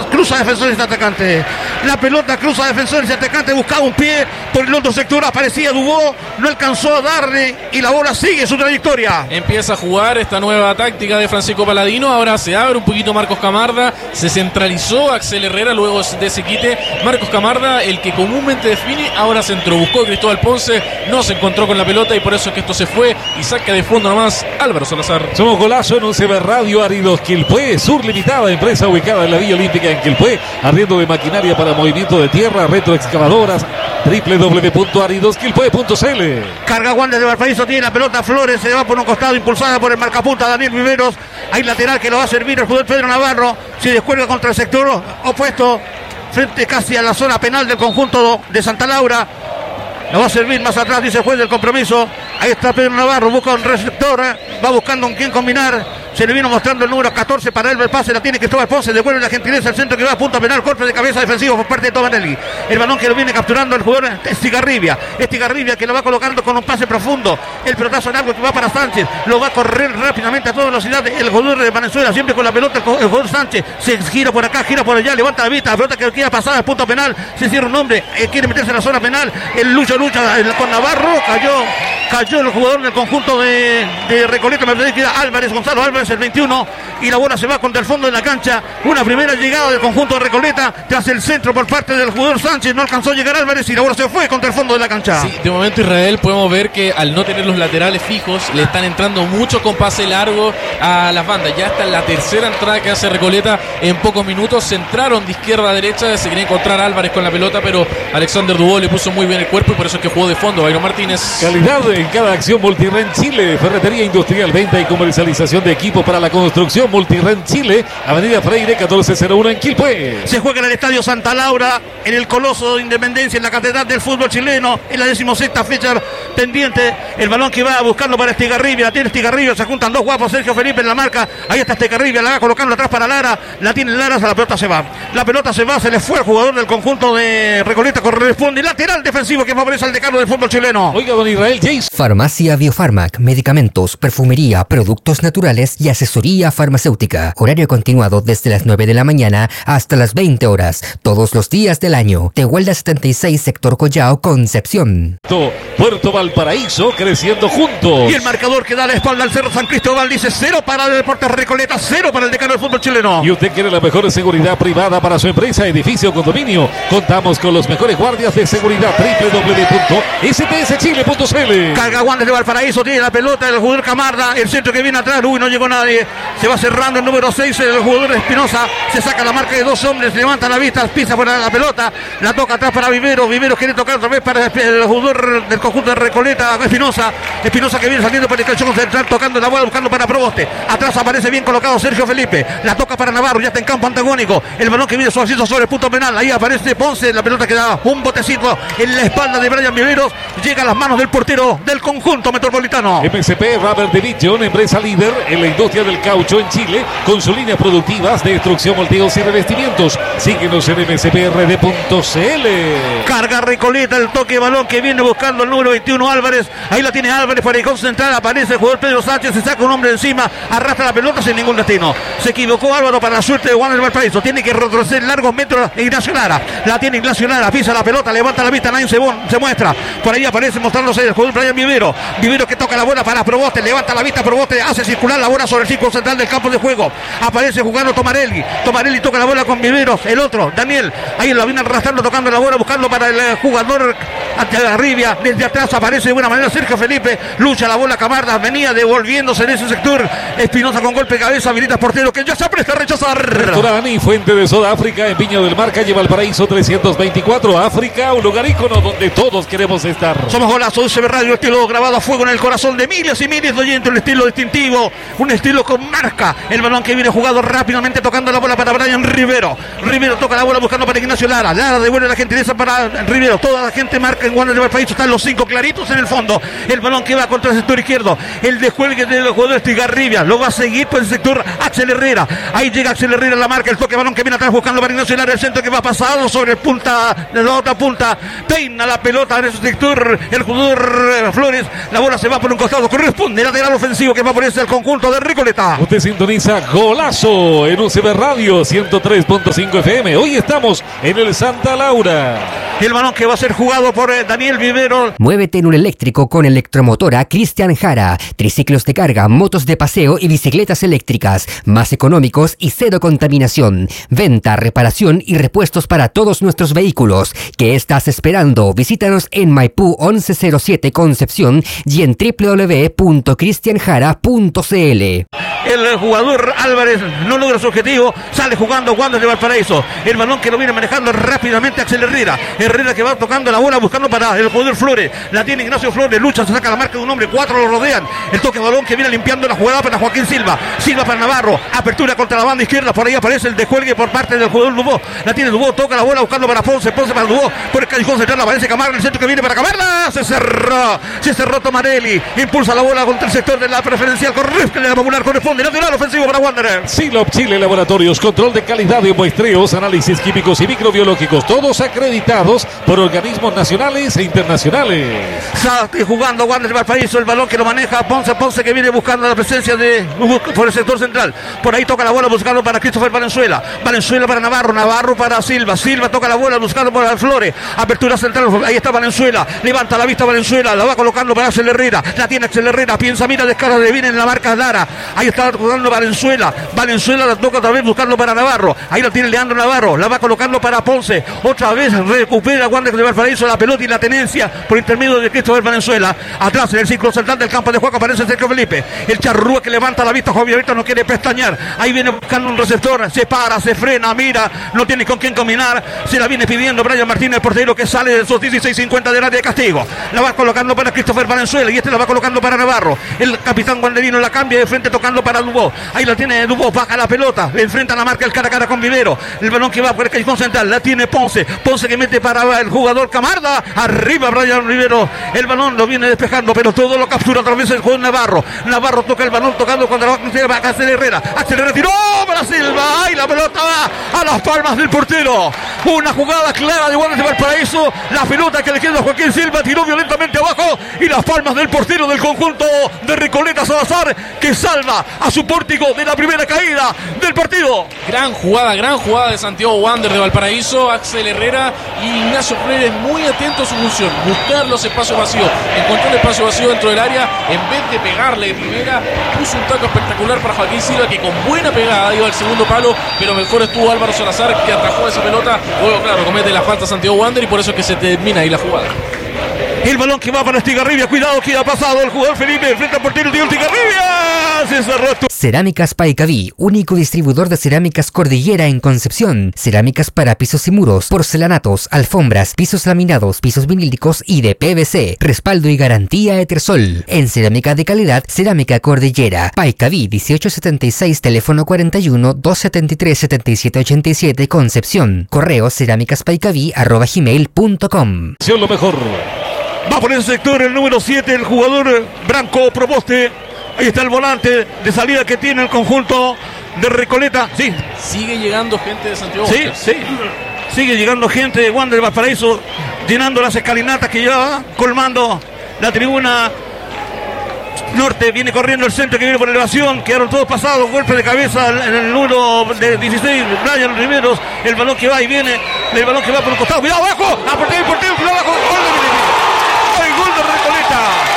cruza defensores y atacante. La pelota cruza defensores y atacante, buscaba un pie por el otro sector, aparecía Dubó, no alcanzó a darle y la bola sigue su trayectoria. Empieza a jugar esta nueva táctica de Francisco Paladino, ahora se abre un poquito Marcos Camarda, se centralizó Axel Herrera luego de ese quite. Marcos Camarda, el que comúnmente define, ahora se entró, buscó Cristóbal Ponce, no se encontró con la pelota y por eso es que esto se fue y saca de fondo nomás Álvaro Salazar. Somos Golazo en UCB Radio Áridos Quilpué, Sur Limitada, empresa ubicada en la Villa Olímpica en Quilpué, arriendo de maquinaria para movimiento de tierra, retroexcavadoras, www.aridosquilpué.cl. Carga Wander de Valparaíso, tiene la pelota Flores, se va por un costado, impulsada por el marcapunta Daniel Viveros. Hay lateral que lo va a servir el jugador Pedro Navarro, se descuelga contra el sector opuesto, frente casi a la zona penal del conjunto de Santa Laura. Lo va a servir más atrás, dice el juez del compromiso. Ahí está Pedro Navarro, busca un receptor, va buscando con quién combinar. Se le vino mostrando el número 14 para él, el pase la tiene Cristóbal Ponce, devuelve la gentileza al centro que va a punto penal, golpe de cabeza defensivo por parte de Tomanelli. El balón que lo viene capturando el jugador Estigarribia que lo va colocando con un pase profundo. El pelotazo largo que va para Sánchez, lo va a correr rápidamente a toda velocidad el jugador de Venezuela, siempre con la pelota el jugador Sánchez, se gira por acá, gira por allá, levanta la vista, la pelota que queda pasada al punto penal, se cierra un hombre, quiere meterse en la zona penal, el lucha con Navarro, cayó el jugador del conjunto de Recoleta, me parece que era Gonzalo Álvarez, el 21, y la bola se va contra el fondo de la cancha. Una primera llegada del conjunto de Recoleta tras el centro por parte del jugador Sánchez, no alcanzó a llegar Álvarez y la bola se fue contra el fondo de la cancha. Sí, de momento Israel podemos ver que al no tener los laterales fijos le están entrando mucho con pase largo a las bandas. Ya está en la tercera entrada que hace Recoleta en pocos minutos, centraron de izquierda a derecha, se quería encontrar a Álvarez con la pelota, pero Alexander Dubó le puso muy bien el cuerpo y por eso es que jugó de fondo Byron Martínez. Calidad en cada acción. Multirren Chile, ferretería industrial, venta y comercialización de equipos para la construcción. Multirren Chile, Avenida Freire 1401 en Quilpué. Se juega en el Estadio Santa Laura, en el Coloso de Independencia, en la Catedral del Fútbol Chileno, en la 16ª fecha pendiente. El balón que va buscando para Estigarribia, la tiene Estigarribia, se juntan dos guapos, Sergio Felipe en la marca, ahí está Estigarribia, la va colocando atrás para Lara, la tiene Lara, la pelota se va, se le fue al jugador del conjunto de Recoleta, corresponde lateral defensivo que favorece al decano del fútbol chileno. Oiga, don Israel Jason. Farmacia Biofarmac, medicamentos, perfumería, productos naturales y asesoría farmacéutica. Horario continuado desde las 9 de la mañana hasta las 20 horas, todos los días del año. Tehuelda 76, sector Collao, Concepción. Puerto Valparaíso, creciendo juntos. Y el marcador que da la espalda al Cerro San Cristóbal dice 0 para el Deportes Recoleta, 0 para el decano del fútbol chileno. Y usted quiere la mejor seguridad privada para su empresa, edificio, condominio. Contamos con los mejores guardias de seguridad. www.spschile.cl. Carga Wander de Valparaíso, tiene la pelota del jugador Camarda, el centro que viene atrás, no llegó nadie, se va cerrando el número 6, el jugador Espinosa, se saca la marca de dos hombres, levanta la vista, pisa por la pelota, la toca atrás para Viveros quiere tocar otra vez para el jugador del conjunto de Recoleta, Espinosa que viene saliendo por el calzón central, tocando la bola, buscando para Proboste, atrás aparece bien colocado Sergio Felipe, la toca para Navarro, ya está en campo antagónico, el balón que viene suavecito sobre el punto penal, ahí aparece Ponce, la pelota que da un botecito en la espalda de Brian Viveros, llega a las manos del portero del conjunto metropolitano. MCP Rubber Division, empresa líder en la industria del caucho en Chile, con sus líneas productivas de destrucción, moldeos y revestimientos. Síguenos en mcprd.cl. Carga Recoleta, el toque de balón que viene buscando el número 21 Álvarez, ahí la tiene Álvarez para el concentrar, aparece el jugador Pedro Sánchez, se saca un hombre encima, arrastra la pelota sin ningún destino. Se equivocó Álvaro para la suerte de Wander Valparaíso, tiene que retroceder largos metros Ignacio Lara, la tiene Ignacio Lara, pisa la pelota, levanta la vista, nadie se muestra, por ahí aparece mostrándose el jugador Brian Vivero que toca la bola para Proboste, levanta la vista, Proboste hace circular la bola sobre el círculo central del campo de juego, aparece jugando Tomarelli toca la bola con Viveros, el otro, Daniel, ahí la viene arrastrando, tocando la bola, buscando para el jugador Atiagarribia, desde atrás aparece de buena manera Sergio Felipe, lucha la bola Camarda, venía devolviéndose en ese sector, Espinosa con golpe de cabeza, habilita portero que ya se apresta a rechazar. Restaurante y Fuente de Soda África en Viña del Mar, calle Valparaíso 324, África, un lugar ícono donde todos queremos estar. Somos Golazo, UCB Radio, estilo grabado a fuego en el corazón de miles y miles de oyentes, un estilo distintivo, un estilo con marca, el balón que viene jugado rápidamente tocando la bola para Brian Rivero toca la bola buscando para Ignacio Lara devuelve la gentileza para Rivero, toda la gente marca en Wander de Valparaíso están los 5 claritos en el fondo. El balón que va contra el sector izquierdo. El descuelgue del jugador Estigarribia. Lo va a seguir por el sector Axel Herrera. Ahí llega Axel Herrera, la marca, el toque balón que viene atrás buscando para Ignacio Lara, el centro que va pasado sobre el punta de la otra punta. Peina la pelota en ese sector el jugador Flores. La bola se va por un costado. Corresponde lateral ofensivo que va a ponerse el conjunto de Recoleta. Usted sintoniza Golazo en UCB Radio 103.5 FM. Hoy estamos en el Santa Laura. El balón que va a ser jugado por Daniel Vivero. Muévete en un eléctrico con Electromotora Cristian Jara. Triciclos de carga, motos de paseo y bicicletas eléctricas. Más económicos y cero contaminación. Venta, reparación y repuestos para todos nuestros vehículos. ¿Qué estás esperando? Visítanos en Maipú 1107 Concepción y en www.cristianjara.cl. El jugador Álvarez no logra su objetivo. Sale jugando Wander de Valparaíso. El balón que lo viene manejando rápidamente Axel Herrera. Herrera que va tocando la bola buscando para el jugador Flores. La tiene Ignacio Flores. Lucha, se saca la marca de un hombre. 4 lo rodean. El toque de balón que viene limpiando la jugada para Joaquín Silva. Silva para Navarro. Apertura contra la banda izquierda. Por ahí aparece el descuelgue por parte del jugador Dubó. La tiene Dubó. Toca la bola buscando para Ponce. Ponce para Dubó. Por el callejón central aparece Camargo. El centro que viene para Camargo. Se cerró. Se cerró Tomarelli. Impulsa la bola contra el sector de la preferencial. Corresponde de la popular. Corresponde. Lateral ofensivo para Wanderer. Silop Chile Laboratorios. Control de calidad de muestreos, análisis químicos y microbiológicos. Todos acreditados por organismos nacionales e internacionales. Sale jugando Wander de Valparaíso. El balón que lo maneja Ponce. Ponce que viene buscando la presencia de por el sector central. Por ahí toca la bola buscando para Christopher Valenzuela. Valenzuela para Navarro. Navarro para Silva. Silva toca la bola buscando para Flores. Apertura central. Ahí está Valenzuela. Levanta la vista Valenzuela. La va colocando para Axel Herrera. La tiene Axel Herrera. Piensa, mira, descarga de bien en la marca Lara. Ahí está jugando Valenzuela. Valenzuela la toca otra vez buscando para Navarro. Ahí la tiene Leandro Navarro. La va colocando para Ponce. Otra vez recupera Wander de Valparaíso la pelota y la tenencia por intermedio de Christopher Valenzuela. Atrás en el ciclo central del campo de juego aparece Sergio Felipe. El charrúa que levanta la vista. Javier Berto no quiere pestañear. Ahí viene buscando un receptor. Se para, se frena, mira. No tiene con quién combinar. Se la viene pidiendo Brian Martínez, portero que sale de esos 16.50 del área de castigo. La va colocando para Christopher Valenzuela y la va colocando para Navarro. El capitán wanderino la cambia de frente tocando para Dubó. Ahí la tiene Dubó. Baja la pelota. Enfrenta la marca el cara a cara con Vivero. El balón que va por el callejón central. La tiene Ponce. Ponce que mete para el jugador Camarda. Arriba Brian Rivero. El balón lo viene despejando, pero todo lo captura otra vez el jugador Navarro. Navarro toca el balón tocando cuando la va a Axel Herrera. Axel Herrera tiró para Silva. Ahí la pelota va a las palmas del portero. Una jugada clara de Wander de Valparaíso. La pelota que le queda a Joaquín Silva tiró violentamente abajo y las palmas del portero del conjunto de Recoleta Salazar, que salva a su pórtico de la primera caída del partido. Gran jugada de Santiago Wander de Valparaíso. Axel Herrera y Ignacio Flores muy atentos a su función, buscar los espacios vacíos. Encontró el espacio vacío dentro del área, en vez de pegarle de primera, puso un taco espectacular para Joaquín Silva, que con buena pegada iba al segundo palo, pero mejor estuvo Álvaro Salazar, que atajó esa pelota. Luego, claro, comete la falta Santiago Wander y por eso es que se termina ahí la jugada. El balón que va para Estigarribia. Cuidado que ha pasado el jugador Felipe. Frente al portero de Estigarribia. Se cerró. Cerámicas Paicaví, único distribuidor de cerámicas Cordillera en Concepción. Cerámicas para pisos y muros, porcelanatos, alfombras, pisos laminados, pisos vinílicos y de PVC. Respaldo y garantía Etersol. En cerámica de calidad, Cerámica Cordillera. Paicaví 1876, teléfono 41 273 7787, Concepción. Correo cerámicaspaicaví@gmail.com. Lo mejor. Va por ese sector el número 7, el jugador Branco Proboste. Ahí está el volante de salida que tiene el conjunto de Recoleta. Sí. Sigue llegando gente de Santiago. Sí, sí. Sigue llegando gente de Wander de Valparaíso, llenando las escalinatas que ya colmando la tribuna norte. Viene corriendo el centro que viene por elevación. Quedaron todos pasados. Golpe de cabeza en el número de 16, Brian Riveros. El balón que va y viene. El balón que va por un costado. Cuidado abajo. A portero, cuidado abajo. Gol de Recoleta.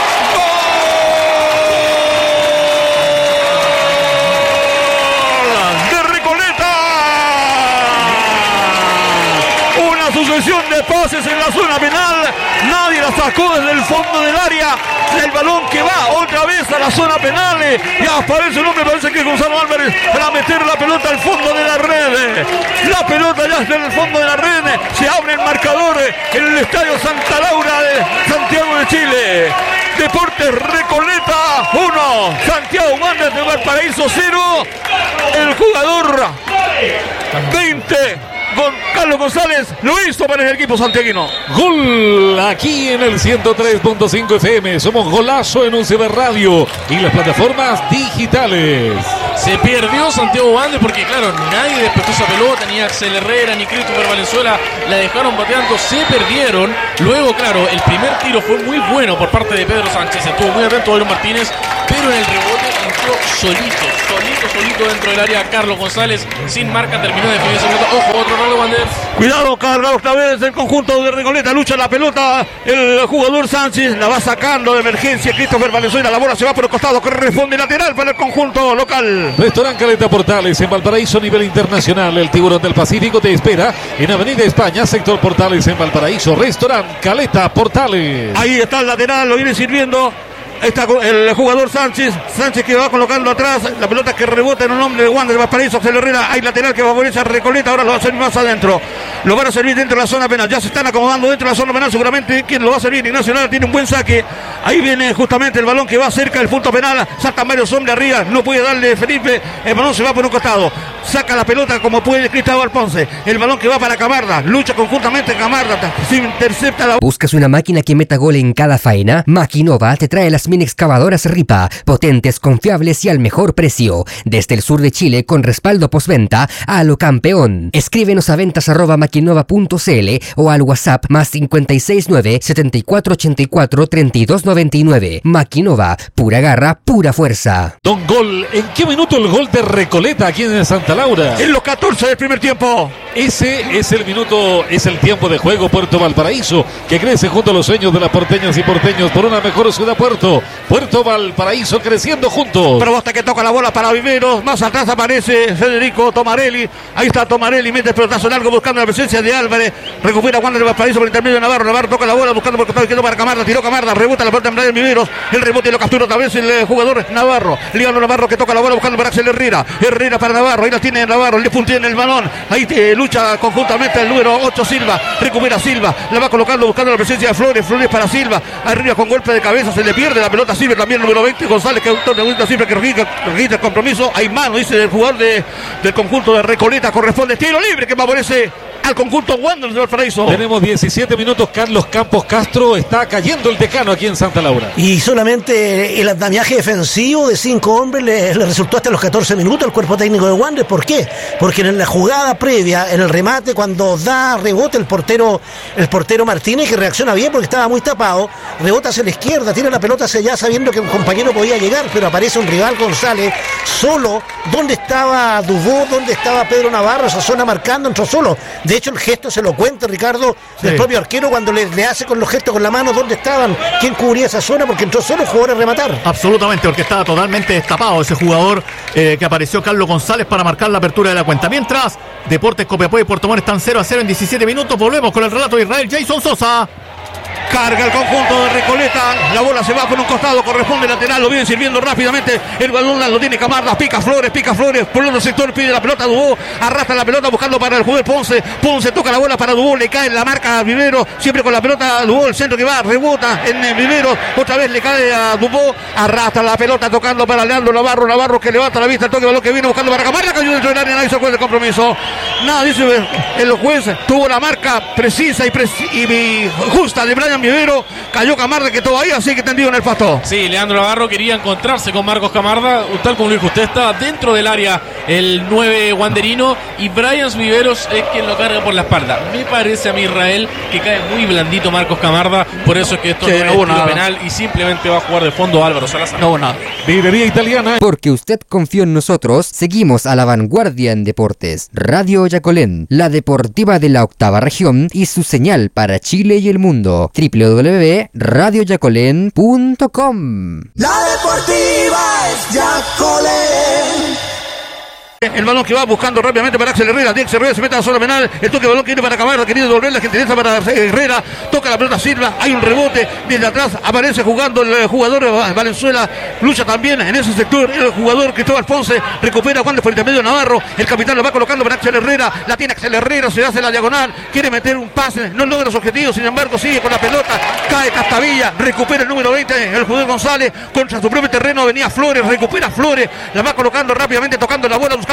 Sucesión de pases en la zona penal. Nadie la sacó desde el fondo del área. El balón que va otra vez a la zona penal. Y aparece un hombre, parece que es Gonzalo Álvarez, para meter la pelota al fondo de la red. La pelota ya está en el fondo de la red. Se abre el marcador en el estadio Santa Laura de Santiago de Chile. Deportes Recoleta 1, Santiago Wanderers de Valparaíso 0. El jugador 20 Carlos González lo hizo para el equipo santiaguino. Gol aquí en el 103.5 FM. Somos Golazo en UCB Radio y las plataformas digitales. Se perdió Santiago Wander porque, claro, nadie despejó esa pelota, ni Axel Herrera, ni Christopher Valenzuela la dejaron bateando, se perdieron. Luego, claro, el primer tiro fue muy bueno por parte de Pedro Sánchez, estuvo muy atento Byron Martínez, pero en el rebote entró solito dentro del área Carlos González, sin marca, terminó de definir esa pelota. Ojo, otro raro Wander. Cuidado, carga otra vez el conjunto de Recoleta, lucha la pelota, el jugador Sánchez la va sacando de emergencia, Christopher Valenzuela, la bola se va por el costado, corresponde lateral para el conjunto local. Restaurante Caleta Portales en Valparaíso, nivel internacional. El Tiburón del Pacífico te espera en Avenida España, sector Portales en Valparaíso. Restaurante Caleta Portales. Ahí está el lateral, lo viene sirviendo. Está el jugador Sánchez que va colocando atrás la pelota que rebota en el nombre de Wander Valparaíso, Axel Herrera. Hay lateral que favorece a Recoleta, ahora lo va a servir más adentro, lo van a servir dentro de la zona penal, ya se están acomodando dentro de la zona penal, seguramente quien lo va a servir, Ignacio Lara tiene un buen saque, ahí viene justamente el balón que va cerca del punto penal, saltan varios hombres arriba, no puede darle Felipe, el balón se va por un costado, saca la pelota como puede Cristóbal Ponce, el balón que va para Camarda, lucha conjuntamente Camarda, se intercepta la... ¿Buscas una máquina que meta gol en cada faena? Maquinova te trae las mini excavadoras Ripa, potentes, confiables y al mejor precio. Desde el sur de Chile con respaldo postventa a lo campeón. Escríbenos a ventas@maquinova.cl o al WhatsApp más 569 7484 3299. Maquinova, pura garra, pura fuerza. Don Gol, ¿en qué minuto el gol de Recoleta aquí en Santa Laura? En los 14 del primer tiempo. Ese es el minuto, es el tiempo de juego. Puerto Valparaíso, que crece junto a los sueños de las porteñas y porteños por una mejor ciudad. Puerto Valparaíso creciendo juntos. Proboste que toca la bola para Viveros. Más atrás aparece Federico Tomarelli. Ahí está Tomarelli, mete el pelotazo largo buscando la presencia de Álvarez. Recupera Wander de Valparaíso por intermedio de Navarro. Navarro toca la bola buscando por el costado izquierdo para Camarda. Tiró Camarda, rebota la pelota en Brian Viveros. El rebote lo captura otra vez el jugador Navarro. Ligando Navarro que toca la bola buscando para Axel Herrera. Herrera para Navarro. Ahí la tiene Navarro. Le puntea en el balón. Ahí lucha conjuntamente el número 8 Silva. Recupera Silva. La va colocando buscando la presencia de Flores. Flores para Silva. Arriba con golpe de cabeza. Se le pierde la pelota. Silva también el número 20 González, que autor de vuelta siempre que registra el compromiso. Hay mano, dice el jugador del conjunto de Recoleta. Corresponde tiro libre que favorece al conjunto Wander de Valparaíso. Tenemos 17 minutos. Carlos Campos Castro, está cayendo el decano aquí en Santa Laura. Y solamente el andamiaje defensivo de 5 hombres le resultó hasta los 14 minutos al cuerpo técnico de Wander. ¿Por qué? Porque en la jugada previa, en el remate, cuando da rebote el portero Martínez, que reacciona bien porque estaba muy tapado, rebota hacia la izquierda, tira la pelota hacia allá sabiendo que un compañero podía llegar, pero aparece un rival González solo. ¿Dónde estaba Dubó? ¿Dónde estaba Pedro Navarro? Esa zona marcando, entró solo. De hecho, el gesto se lo cuenta Ricardo del propio arquero cuando le hace con los gestos con la mano dónde estaban, quién cubría esa zona, porque entró solo jugador a rematar. Absolutamente, porque estaba totalmente destapado ese jugador que apareció Carlos González para marcar la apertura de la cuenta. Mientras, Deportes Copiapó y Puerto Montt están 0-0 en 17 minutos. Volvemos con el relato de Israel Jason Sosa. Carga el conjunto de Recoleta, la bola se va por un costado, corresponde lateral, lo viene sirviendo rápidamente, el balón lo tiene Camarda, pica Flores, por el otro sector pide la pelota a Dubó, arrastra la pelota buscando para el jugador Ponce toca la bola para Dubó, le cae la marca a Vivero, siempre con la pelota Dubó, el centro que va, rebota en Vivero, otra vez le cae a Dubó, arrastra la pelota tocando para Leandro Navarro que levanta la vista, el toque de balón que viene buscando para Camarda, cayó dentro del área, nadie se acuerda del compromiso, nada, dice el juez, tuvo la marca precisa y justa de Brian Vivero, cayó Camarda que todavía sigue tendido en el pasto. Sí, Leandro Navarro quería encontrarse con Marcos Camarda, tal como lo dijo usted, está dentro del área el 9 wanderino y Brian Viveros es quien lo carga por la espalda. Me parece a mí, Israel, que cae muy blandito Marcos Camarda, por eso es que esto no es tiro penal y simplemente va a jugar de fondo Álvaro Salazar. No hubo nada. Librería Italiana. Porque usted confió en nosotros, seguimos a la vanguardia en deportes. Radio Yacolén, la deportiva de la octava región y su señal para Chile y el mundo. www.radioyacolén.com. La deportiva es Yacolén. El balón que va buscando rápidamente para Axel Herrera. Axel Herrera se mete a la zona penal. El toque de balón que viene para Camarda. Querido devolver la gentileza para Herrera. Toca la pelota Silva. Hay un rebote. Desde atrás aparece jugando el jugador Valenzuela. Lucha también en ese sector el jugador Cristóbal Ponce. Recupera Juan por intermedio de Navarro. El capitán lo va colocando para Axel Herrera. La tiene Axel Herrera. Se hace la diagonal. Quiere meter un pase. No logra los objetivos. Sin embargo, sigue con la pelota. Cae Castavilla. Recupera el número 20. El jugador González. Contra su propio terreno venía Flores. Recupera Flores. La va colocando rápidamente. Tocando la bola. Buscando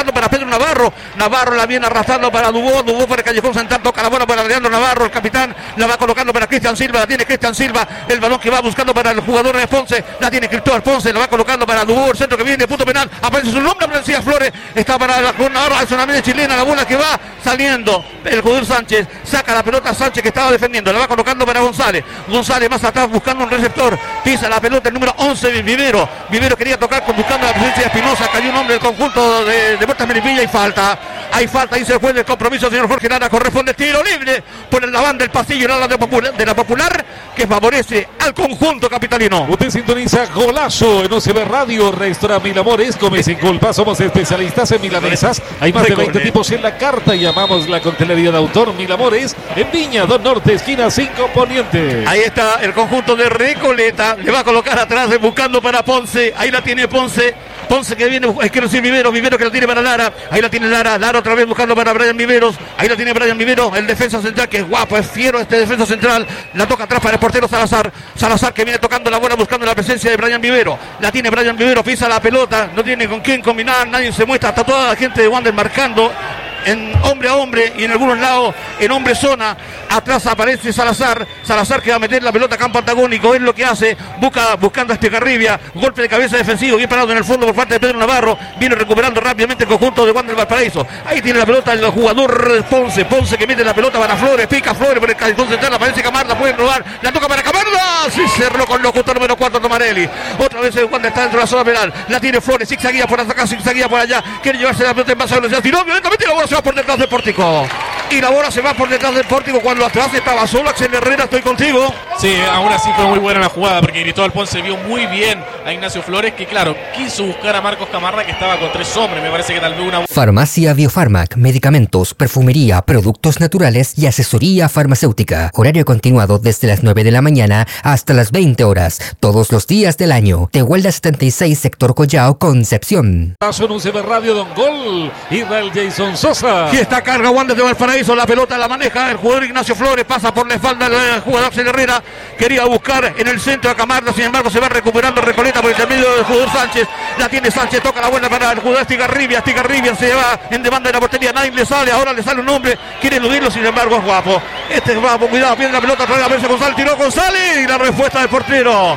colocando para Pedro Navarro. Navarro la viene arrastrando para Dubó. Dubó por el callejón central, toca la bola para Leandro Navarro, el capitán. La va colocando para Cristian Silva. La tiene Cristian Silva. El balón que va buscando para el jugador de Ponce. La tiene Cristóbal Ponce. La va colocando para Dubó. El centro que viene, punto penal. Aparece su nombre, Francia Flores. Está para la Navarro. Es una media chilena. La bola que va saliendo. El jugador Sánchez saca la pelota. Sánchez que estaba defendiendo. La va colocando para González. González más atrás buscando un receptor. Pisa la pelota el número 11, Vivero. Vivero quería tocar buscando la presencia de Espinosa. Cayó un hombre del conjunto de Puertas Melipilla y falta. Hay falta, ahí se fue el compromiso, señor Jorge Lara. Corresponde tiro libre por la banda del pasillo de la Popular, que favorece al conjunto capitalino. Usted sintoniza Golazo en OCB Radio, Restaurant Mil Amores. Come sin culpa, somos especialistas en milanesas. Hay más de 20 tipos en la carta. Llamamos la coctelería de autor Mil Amores en Viña, 2 Norte, esquina 5 Poniente. Ahí está el conjunto de Recoleta. Le va a colocar atrás buscando para Ponce. Ahí la tiene Ponce. Ponce que viene, quiero decir Vivero que la tiene para Lara. Ahí la tiene Lara otra vez buscando para Brian Viveros. Ahí la tiene Brian Vivero, el defensa central, que es guapo, es fiero este defensa central. La toca atrás para el portero Salazar. Salazar que viene tocando la bola buscando la presencia de Brian Vivero. La tiene Brian Vivero, pisa la pelota, no tiene con quién combinar, nadie se muestra. Está toda la gente de Wander marcando en hombre a hombre y en algunos lados en hombre zona. Atrás aparece Salazar que va a meter la pelota a campo antagónico. Es lo que hace, buscando a Estigarribia. Golpe de cabeza defensivo, bien parado en el fondo por parte de Pedro Navarro. Viene recuperando rápidamente el conjunto de Wander Valparaíso. Ahí tiene la pelota el jugador Ponce que mete la pelota para Flores, pica Flores por el callejón central. Aparece Camarda, pueden robar, la toca para Camarda. Sí, cerró con los justos número 4 Tomarelli. Otra vez el Wander está dentro de la zona penal. La tiene Flores, zigzaguía por acá, zigzaguía por allá. Quiere llevarse la pelota en base a velocidad. Tiró violentamente, la bola se va por detrás del pórtico. Y la bola se va por detrás del pórtico cuando atrás estaba solo Axel Herrera. Estoy contigo. Sí, aún así fue muy buena la jugada porque Cristóbal Ponce vio muy bien a Ignacio Flores, que claro, quiso buscar a Marcos Camarda, que estaba con 3 hombres. Me parece que tal vez una... Farmacia Biofarmac, medicamentos, perfumería, productos naturales y asesoría farmacéutica. Horario continuado desde las 9 de la mañana hasta las 20 horas, todos los días del año. Tehuelda 76, sector Collao, Concepción. Paso en UCB Radio, Don Gol, Israel Jason Sosa. Y está carga Wander de Valparaíso, la pelota la maneja el jugador Ignacio Flores, pasa por la espalda del jugador Axel Herrera, quería buscar en el centro a Camarda, sin embargo se va recuperando Recoleta por el intermedio del jugador Sánchez. La tiene Sánchez, toca la buena para el jugador Estigarribia se va en demanda de la portería, nadie le sale, ahora le sale un hombre, quiere eludirlo, sin embargo es guapo. Este es guapo, cuidado, pierde la pelota, trae a verse González, tiró González y la respuesta del portero.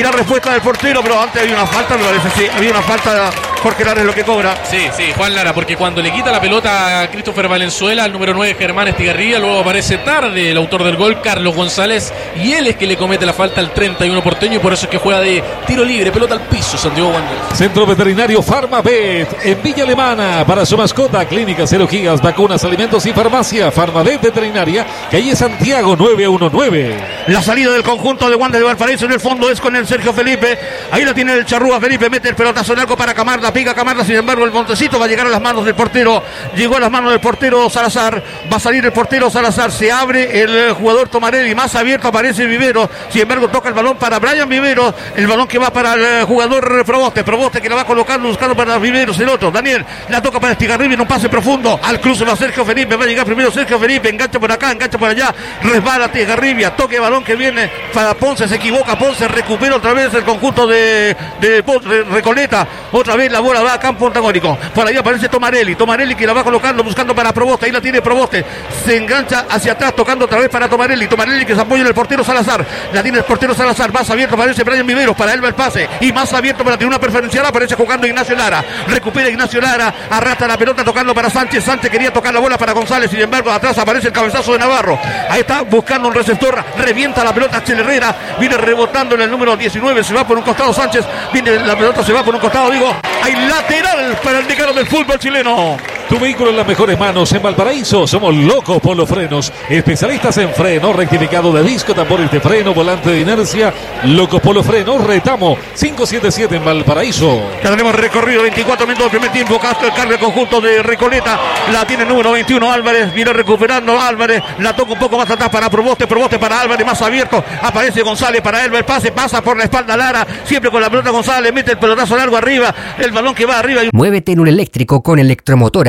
Pero antes había una falta, me parece, sí, había una falta. Jorge Lara es lo que cobra. Sí, Juan Lara, porque cuando le quita la pelota a Christopher Valenzuela, al número 9 Germán Estigarribia, luego aparece tarde el autor del gol, Carlos González, y él es que le comete la falta al 31 porteño, y por eso es que juega de tiro libre, pelota al piso, Santiago Wander. Centro Veterinario Farmavet, en Villa Alemana, para su mascota, clínica 0 gigas, vacunas, alimentos y farmacia. Farmavet Veterinaria, calle Santiago 919. La salida del conjunto de Wander de Valparaíso en el fondo es con el Sergio Felipe. Ahí la tiene el Charrúa Felipe, mete el pelotazo largo para Camarda, pica Camarda, sin embargo el Montecito va a llegar a las manos del portero. Llegó a las manos del portero Salazar, va a salir el portero Salazar, se abre el jugador Tomarelli, más abierto aparece Vivero, sin embargo toca el balón para Brian Vivero, el balón que va para el jugador Proboste que la va colocando, buscando para Viveros, el otro, Daniel, la toca para Estigarribia en un pase profundo, al cruce va Sergio Felipe, va a llegar primero Sergio Felipe, engancha por acá, engancha por allá, resbala Estigarribia, toque el balón que viene para Ponce, se equivoca Ponce, recupera otra vez el conjunto de Recoleta, otra vez la bola va a campo antagónico, por ahí aparece Tomarelli que la va colocando, buscando para Proboste, ahí la tiene Proboste, se engancha hacia atrás, tocando otra vez para Tomarelli que se apoya en el portero Salazar, la tiene el portero Salazar, más abierto aparece Brian Viveros, para él va el pase, y más abierto para tener una preferencial, aparece jugando Ignacio Lara, recupera Ignacio Lara, arrastra la pelota tocando para Sánchez quería tocar la bola para González, sin embargo atrás aparece el cabezazo de Navarro, ahí está buscando un receptor, revienta la pelota Axel Herrera, viene rebotando en el número 19, se va por un costado Sánchez, viene la pelota, se va por un costado, hay lateral para el decano del fútbol chileno. Tu vehículo en las mejores manos en Valparaíso. Somos Loco Polo Frenos, especialistas en freno, rectificado de disco, tambores de freno, volante de inercia. Loco Polo Frenos, Retamo 577 en Valparaíso. Ya tenemos recorrido 24 minutos del primer tiempo. Castro, el carga el conjunto de Recoleta, la tiene el número 21 Álvarez, viene recuperando Álvarez, la toca un poco más atrás para Proboste para Álvarez, más abierto, aparece González para él, el pase pasa por la espalda Lara, siempre con la pelota González, mete el pelotazo largo arriba, el balón que va arriba. Muévete en un eléctrico con Electromotora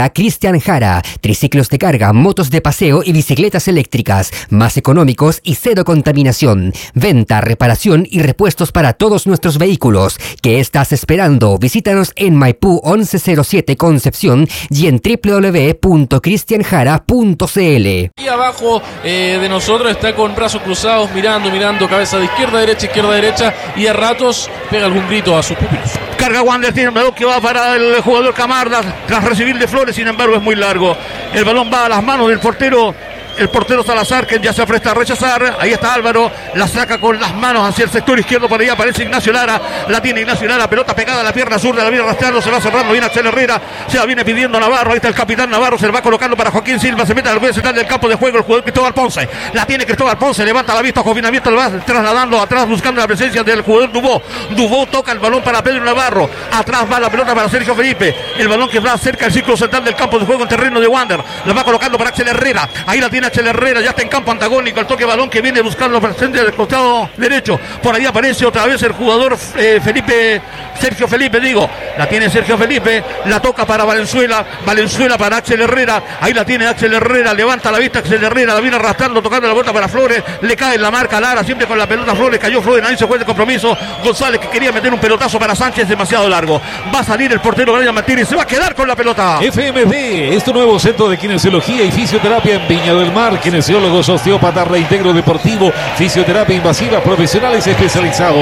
llega Cristian Jara. Triciclos de carga, motos de paseo y bicicletas eléctricas. Más económicos y cero contaminación. Venta, reparación y repuestos para todos nuestros vehículos. ¿Qué estás esperando? Visítanos en Maipú 1107 Concepción y en www.cristianjara.cl. Y abajo de nosotros está con brazos cruzados, mirando, cabeza de izquierda a derecha, y a ratos pega algún grito a sus pupilos. Carga Wander, tiene un balón que va para el jugador Camarda tras recibir de Flores, sin embargo es muy largo. El balón va a las manos del portero. El portero Salazar, que ya se apresta a rechazar. Ahí está Álvaro, la saca con las manos hacia el sector izquierdo. Por ahí aparece Ignacio Lara, la tiene Ignacio Lara, pelota pegada a la pierna zurda, la viene arrastrando, se va cerrando, viene Axel Herrera, se la viene pidiendo Navarro. Ahí está el capitán Navarro, se le va colocando para Joaquín Silva, se mete al juez central del campo de juego el jugador Cristóbal Ponce. La tiene Cristóbal Ponce, levanta la vista, confinamiento, la va trasladando atrás, buscando la presencia del jugador Dubó. Dubó toca el balón para Pedro Navarro, atrás va la pelota para Sergio Felipe, el balón que va cerca del círculo central del campo de juego en terreno de Wander, la va colocando para Axel Herrera, ahí la tiene Axel Herrera, ya está en campo antagónico, el toque de balón que viene buscando presente del costado derecho. Por ahí aparece otra vez el jugador Sergio Felipe, la tiene Sergio Felipe, la toca para Valenzuela para Axel Herrera, ahí la tiene Axel Herrera, levanta la vista Axel Herrera, la viene arrastrando, tocando la pelota para Flores, le cae en la marca Lara, siempre con la pelota Flores, cayó Flores, ahí se fue de compromiso. González, que quería meter un pelotazo para Sánchez, demasiado largo, va a salir el portero Brian Martínez, se va a quedar con la pelota. FMD es tu nuevo centro de kinesiología y fisioterapia en Viña del Mar. Kinesiólogos, osteópatas, reintegro deportivo, fisioterapia invasiva, profesionales especializados.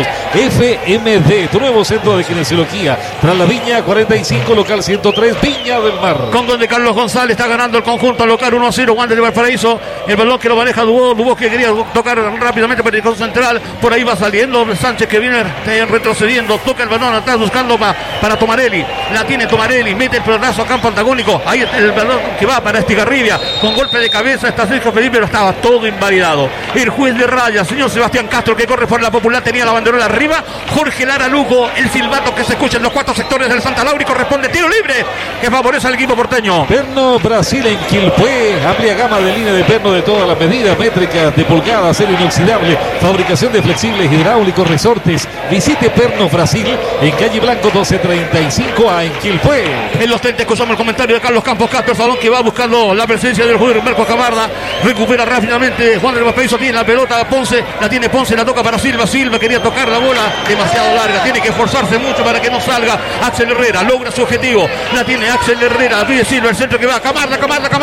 FMD, tu nuevo centro de kinesiología, tras la Viña 45, local 103, Viña del Mar. Con gol de Carlos González está ganando el conjunto local 1-0, Wander de Valparaíso. El balón que lo maneja Dubó que quería tocar rápidamente para el conjunto central. Por ahí va saliendo Sánchez, que viene retrocediendo, toca el balón atrás buscando para Tomarelli. La tiene Tomarelli, mete el pelotazo a campo antagónico. Ahí está el balón que va para Estigarribia. Con golpe de cabeza está Sergio Felipe, pero estaba todo invalidado. El juez de raya, señor Sebastián Castro, que corre por la Popular, tenía la banderola arriba. Jorge Lara Lugo, el silbato que se escucha en los cuatro sectores del Santa Laura, y corresponde tiro libre que favorece al equipo porteño. Perno Brasil en Quilpué, amplia gama de línea de perno de todas las medidas, métricas de pulgada, acero inoxidable, fabricación de flexibles, hidráulicos, resortes. Visite Perno Brasil en calle Blanco 1235A en Quilpué. En los 30 escuchamos el comentario de Carlos Campos Castro, el salón que va buscando la presencia del jugador Marcos Camarda, recupera rápidamente Juan del Valparaíso, tiene la pelota Ponce, la tiene Ponce, la toca para Silva quería tocar la bola, demasiado larga, tiene que esforzarse mucho para que no salga. Axel Herrera logra su objetivo, la tiene Axel Herrera, pide Silva, el centro que va, Camarda,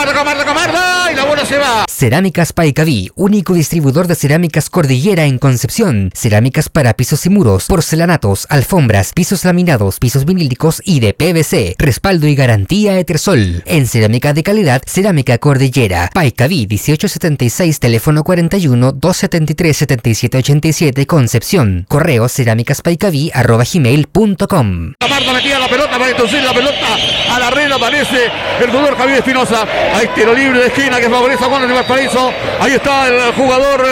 y la bola se va. Cerámicas Paicaví, único distribuidor de cerámicas Cordillera en Concepción. Cerámicas para pisos y muros, porcelanatos, alfombras, pisos laminados, pisos vinílicos y de PVC. Respaldo y garantía Etersol. En cerámica de calidad, Cerámica Cordillera. Paicaví 1876, teléfono 41 273 7787, Concepción. Correo cerámicaspaicaví@gmail.com. Camarda metía la pelota para introducir la pelota a la red, aparece el jugador Javier Espinosa. Ahí tiro libre de esquina que favorece a Juan de Valparaíso. Ahí está el jugador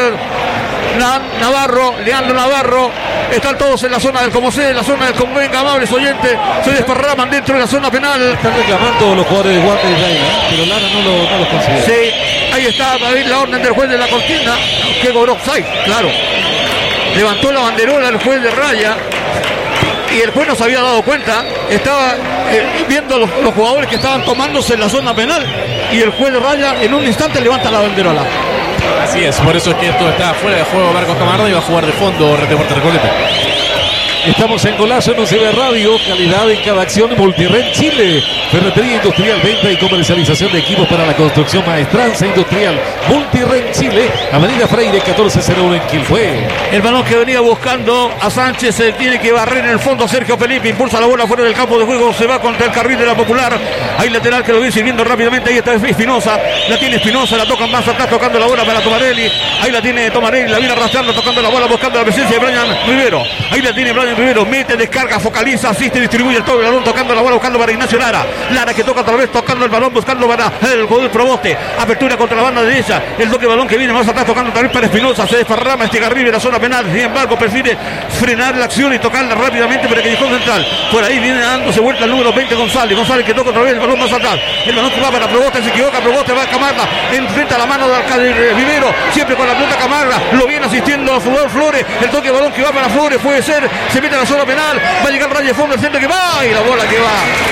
Navarro, Leandro Navarro. Están todos en la zona del Comocé, en la zona del Convenga, amables oyentes. Se desparraman dentro de la zona penal. Están reclamando los jugadores de Wander y Reina, pero Lara no los considera. Sí, ahí está la orden del juez de la cortina, que cobró offside, claro. Levantó la banderola el juez de raya y el juez no se había dado cuenta. Estaba viendo los jugadores que estaban tomándose en la zona penal y el juez de raya en un instante levanta la banderola. Así es, por eso es que esto está fuera de juego. Marcos Camarda y va a jugar de fondo Deportes Recoleta. Estamos en Golazo, no se ve radio, calidad en cada acción. Multired Chile, ferretería industrial, venta y comercialización de equipos para la construcción, maestranza industrial. Multired Chile, Avenida Freire 1401 en Quilpué. El balón que venía buscando a Sánchez, se tiene que barrer en el fondo Sergio Felipe, impulsa la bola fuera del campo de juego, se va contra el carril de la Popular. Hay lateral que lo viene sirviendo rápidamente, ahí está Espinosa, la tiene Espinosa, la tocan más atrás, tocando la bola para Tomarelli. Ahí la tiene Tomarelli, la viene arrastrando, tocando la bola, buscando la presencia de Brian Rivero. Ahí la tiene Brian Rivero, mete, descarga, focaliza, asiste, distribuye el todo el balón, tocando la bola, buscando para Ignacio Lara. Lara que toca otra vez, tocando el balón, buscando para el jugador Proboste. Apertura contra la banda derecha, el toque de balón que viene más atrás, tocando otra vez para Espinosa, se desparrama Estigarribia en la zona penal. Sin embargo, prefiere frenar la acción y tocarla rápidamente para que llegó central. Por ahí viene dándose vuelta el número 20 González que toca otra vez el balón más atrás. El balón que va para Proboste, se equivoca, Proboste va a Camarda, enfrenta la mano de Rivero, siempre con la pelota Camarda, lo viene asistiendo al jugador Flores. El toque de balón que va para Flores puede ser, se mete a la zona penal, va a llegar raya de fondo, el centro que va y la bola que va, y la bola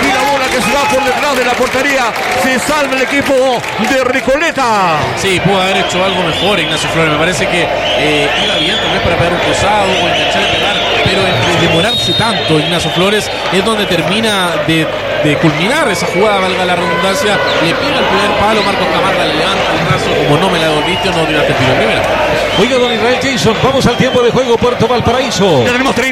que se va por detrás de la portería. Se salva el equipo de Recoleta. Sí, pudo haber hecho algo mejor Ignacio Flores. Me parece que iba bien tal vez para pegar un cruzado o intentar pegar, pero en demorarse tanto Ignacio Flores es donde termina de culminar esa jugada, valga la redundancia. Le pega el primer palo, Marcos Camarda le levanta el brazo, como no me la devolviste o no tiraste el tiro primero. Oiga, don Israel Jason, vamos al tiempo de juego Puerto Valparaíso. Ya tenemos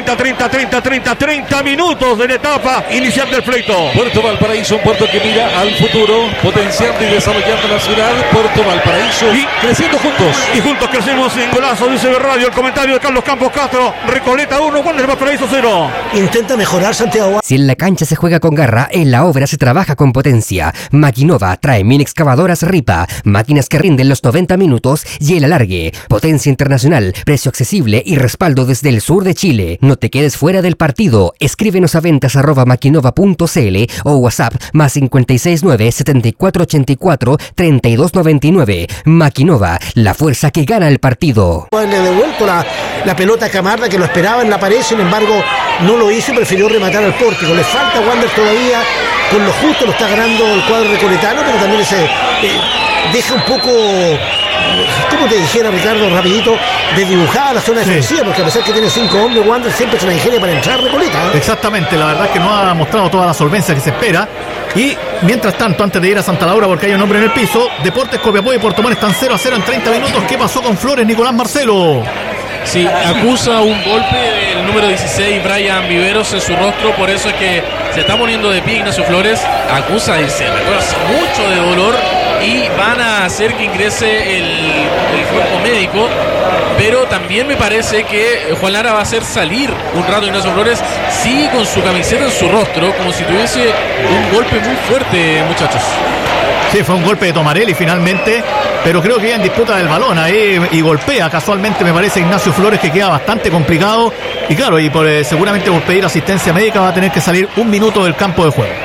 30 minutos de la etapa inicial del pleito. Puerto Valparaíso, un puerto que mira al futuro, potenciando y desarrollando la ciudad. Puerto Valparaíso y creciendo juntos. Y juntos crecemos en Golazo, dice Radio. El comentario de Carlos Campos Castro. Recoleta 1, Wander Valparaíso 0. Intenta mejorar Santiago. Si en la cancha se juega con garra, en la obra se trabaja con potencia. Maquinova trae mini excavadoras Ripa, máquinas que rinden los 90 minutos y el alargue. Potencia internacional, precio accesible y respaldo desde el sur de Chile. No te quedes fuera del partido. Escríbenos a ventas@maquinova.cl o WhatsApp +569 7484 3299. Maquinova, la fuerza que gana el partido. Le ha devuelto la pelota a Camarda, que lo esperaba en la pared, sin embargo no lo hizo y prefirió rematar al pórtico. Le falta a Wander todavía, con lo justo lo está ganando el cuadro recoletano, pero también deja un poco, como te dijera Ricardo, rapidito, desdibujada la zona defensiva, porque a pesar que tiene 5 hombres, Wander siempre se la ingenia para entrar Recoleta. Exactamente, la verdad es que no ha mostrado toda la solvencia que se espera. Y mientras tanto, antes de ir a Santa Laura, porque hay un hombre en el piso, Deportes Copiapó y Puerto Montt están 0-0 en 30 minutos. ¿Qué pasó con Flores, Nicolás Marcelo? Sí, acusa un golpe del número 16, Brian Viveros, en su rostro. Por eso es que se está poniendo de pie Ignacio Flores. Acusa y se refuerza mucho de dolor y van a hacer que ingrese el cuerpo médico. Pero también me parece que Juan Lara va a hacer salir un rato Ignacio Flores. Sigue con su camiseta en su rostro, como si tuviese un golpe muy fuerte, muchachos. Sí, fue un golpe de Tomarelli finalmente, pero creo que ya en disputa del balón ahí y golpea casualmente, me parece, Ignacio Flores, que queda bastante complicado. Y claro, seguramente por pedir asistencia médica va a tener que salir un minuto del campo de juego.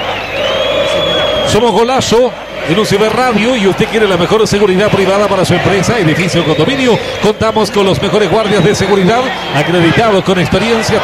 Somos Golazo en UCB Radio y usted quiere la mejor seguridad privada para su empresa, edificio o condominio. Contamos con los mejores guardias de seguridad acreditados con experiencia.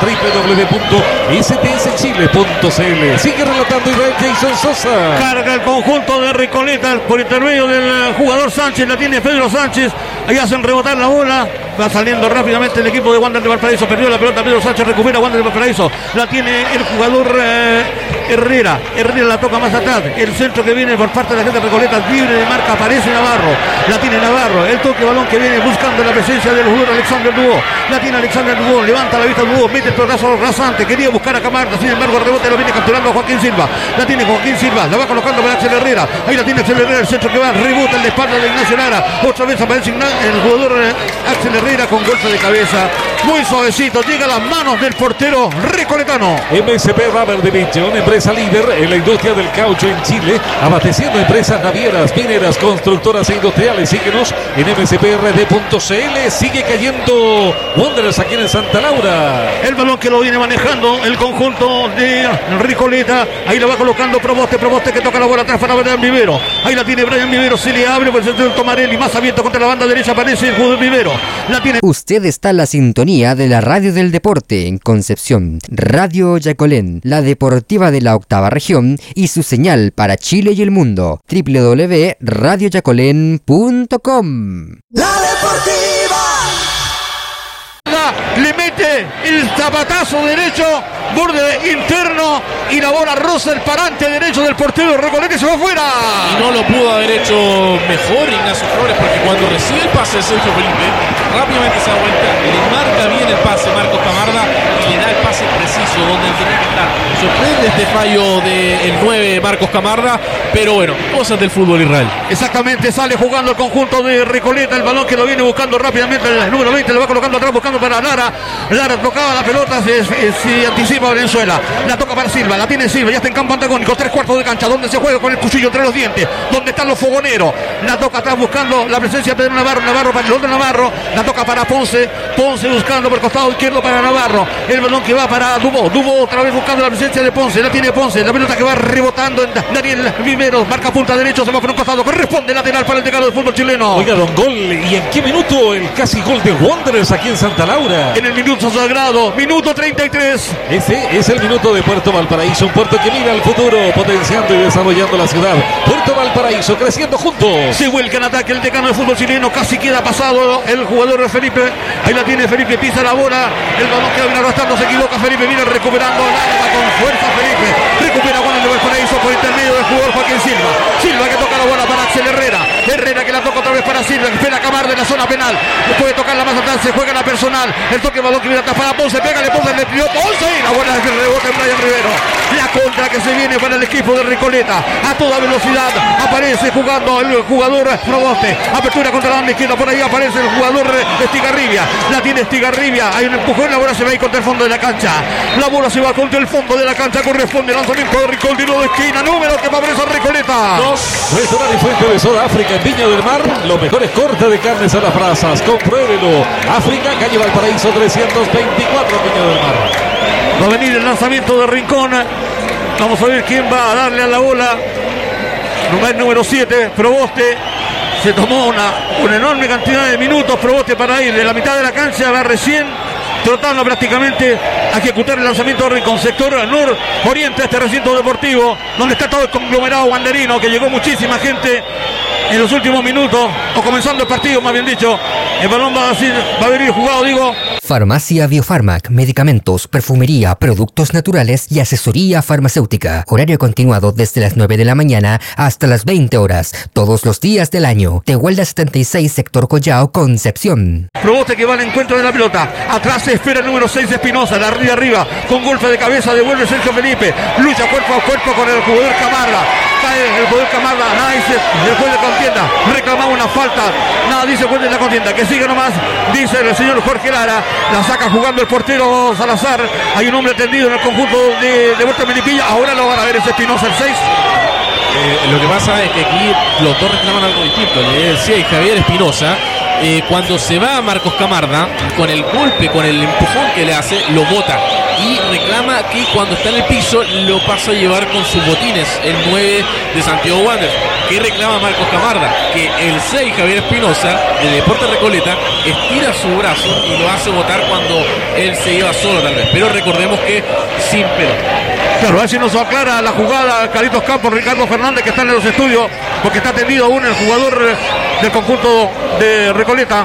www.stschile.cl. Sigue relatando Israel Jason Sosa. Carga el conjunto de Recoleta por intermedio del jugador Sánchez. La tiene Pedro Sánchez. Ahí hacen rebotar la bola. Va saliendo rápidamente el equipo de Wander de Valparaíso. Perdió la pelota Pedro Sánchez. Recupera Wander de Valparaíso. La tiene el jugador Herrera. Herrera la toca más atrás. El centro que viene por parte de la gente de Recoleta. Libre de marca. Aparece Navarro. La tiene Navarro. El toque balón que viene buscando la presencia del jugador Alexander Dubó. La tiene Alexander Dubó. Levanta la vista Dubó. Mete el pelotazo rasante. Quería buscar a Camarda. Sin embargo, el rebote lo viene capturando Joaquín Silva. La tiene Joaquín Silva. La va colocando para Axel Herrera. Ahí la tiene Axel Herrera. El centro que va. Rebota en la espalda de Ignacio Lara. Otra vez aparece el jugador Axel Herrera con golpe de cabeza. Muy suavecito. Llega a las manos del portero recoletano. MSP Rubber Division, empresa líder en la industria del caucho en Chile, abasteciendo empresas navieras, mineras, constructoras e industriales. Síguenos en msprd.cl. Sigue cayendo Wanderers aquí en Santa Laura. El balón que lo viene manejando el conjunto de Recoleta. Ahí lo va colocando Proboste que toca la bola atrás para Brian Vivero. Ahí la tiene Brian Vivero. Se le abre por el centro del Tomarelli. Más abierto contra la banda derecha aparece el jugador Vivero. La tiene. Usted está en la sintonía de la Radio del Deporte en Concepción. Radio Yacolén, la deportiva de la octava región y su señal para Chile y el mundo. www.radioyacolén.com. La Deportiva. Le mete el zapatazo derecho, borde interno y la bola roza el parante derecho del portero Recoleta y se va afuera. Y no lo pudo haber hecho mejor Ignacio Flores, porque cuando recibe el pase de Sergio Felipe, rápidamente se da vuelta, le marca bien el pase Marcos Camarda y le da el pase preciso donde tenía que estar. Sorprende este fallo del 9 Marcos Camarda, pero bueno, cosas del fútbol Israel. Exactamente, sale jugando el conjunto de Recoleta, el balón que lo viene buscando rápidamente, el número 20 lo va colocando atrás, buscando para Lara. Lara tocaba la pelota, se anticipa Valenzuela, la toca para Silva, la tiene Silva, ya está en campo antagónico, 3/4 de cancha, donde se juega con el cuchillo entre los dientes, donde están los fogoneros, la toca atrás buscando la presencia de Pedro Navarro, para el otro Navarro, la toca para Ponce buscando por el costado izquierdo para Navarro, el balón que va para Dubó otra vez buscando la presencia de Ponce, la tiene Ponce, la pelota que va rebotando en Daniel Viveros, marca punta derecho, se va por un costado, corresponde lateral para el decano del fútbol chileno. Oiga, don Gol, ¿y en qué minuto el casi gol de Wanderers aquí en Santa Laura? En el minuto sagrado, minuto 33. Este es el minuto de Puerto Valparaíso, un puerto que mira al futuro, potenciando y desarrollando la ciudad. Puerto Valparaíso, creciendo juntos. Se vuelca en ataque el decano del fútbol chileno, casi queda pasado el jugador de Felipe. Ahí la tiene Felipe, pisa la bola, el balón que viene arrastrando, se equivoca Felipe, viene recuperando, larga con fuerza Felipe, recupera Juan de Valparaíso por intermedio del jugador Joaquín Silva. Silva que toca la bola para Axel Herrera, Herrera que la toca otra vez para Silva, que espera Camarda en la zona penal, puede tocarla más atrás, se juega la personal, el toque de balón que viene atrás para Ponce, pega, le Ponce, le tiró Ponce y la bola que rebote en Brian Rivero. La contra que se viene para el equipo de Recoleta, a toda velocidad aparece jugando el jugador Proboste, apertura contra la banda izquierda, por ahí aparece el jugador Estigarribia, la tiene Estigarribia, hay un empujón, la bola se va a ir contra el fondo de la cancha, la bola se va contra el fondo de la cancha, corresponde lanzamiento de Ricoldi, de esquina, número que favorece a Recoleta. Restaurante y Fuente de Soda África en Viña del Mar, los mejores cortes de carnes a las brasas, compruébelo. África, calle Valparaíso 324, Viña del Mar. Va a venir el lanzamiento de Rincón, vamos a ver quién va a darle a la bola. Número 7, Proboste. Se tomó una enorme cantidad de minutos Proboste para ir de la mitad de la cancha, va recién tratando prácticamente a ejecutar el lanzamiento de Rincón, sector nororiente de este recinto deportivo, donde está todo el conglomerado wanderino, que llegó muchísima gente en los últimos minutos, o comenzando el partido, más bien dicho. El balón va a venir jugado, digo. Farmacia Biofarmac, medicamentos, perfumería, productos naturales y asesoría farmacéutica. Horario continuado desde las 9 de la mañana hasta las 20 horas, todos los días del año. Tehuelda 76, sector Collao, Concepción. Proboste que va al encuentro de la pelota. Atrás se espera el número 6 Espinosa, de arriba, con golpe de cabeza, devuelve Sergio Felipe. Lucha cuerpo a cuerpo con el jugador Camarda. Cae el jugador Camarda, nada dice el juez de contienda. Reclamaba una falta, nada dice el juez de la contienda. Que siga nomás, dice el señor Jorge Lara. La saca jugando el portero Salazar. Hay un hombre tendido en el conjunto de Vuelta Melipilla. Ahora lo van a ver, ese Espinosa, el 6. Lo que pasa es que aquí los dos reclaman algo distinto. Le decía y Javier Espinosa, cuando se va Marcos Camarda, con el golpe, con el empujón que le hace, lo bota. Y reclama que cuando está en el piso lo pasa a llevar con sus botines, el 9 de Santiago Wanderers. ¿Qué reclama Marcos Camarda? Que el 6 Javier Espinosa de Deportes Recoleta estira su brazo y lo hace botar cuando él se lleva solo tal vez. Pero recordemos que sin pelota. Claro, a ver si nos aclara la jugada Carlitos Campos, Ricardo Fernández, que está en los estudios, porque está tendido aún el jugador del conjunto de Recoleta.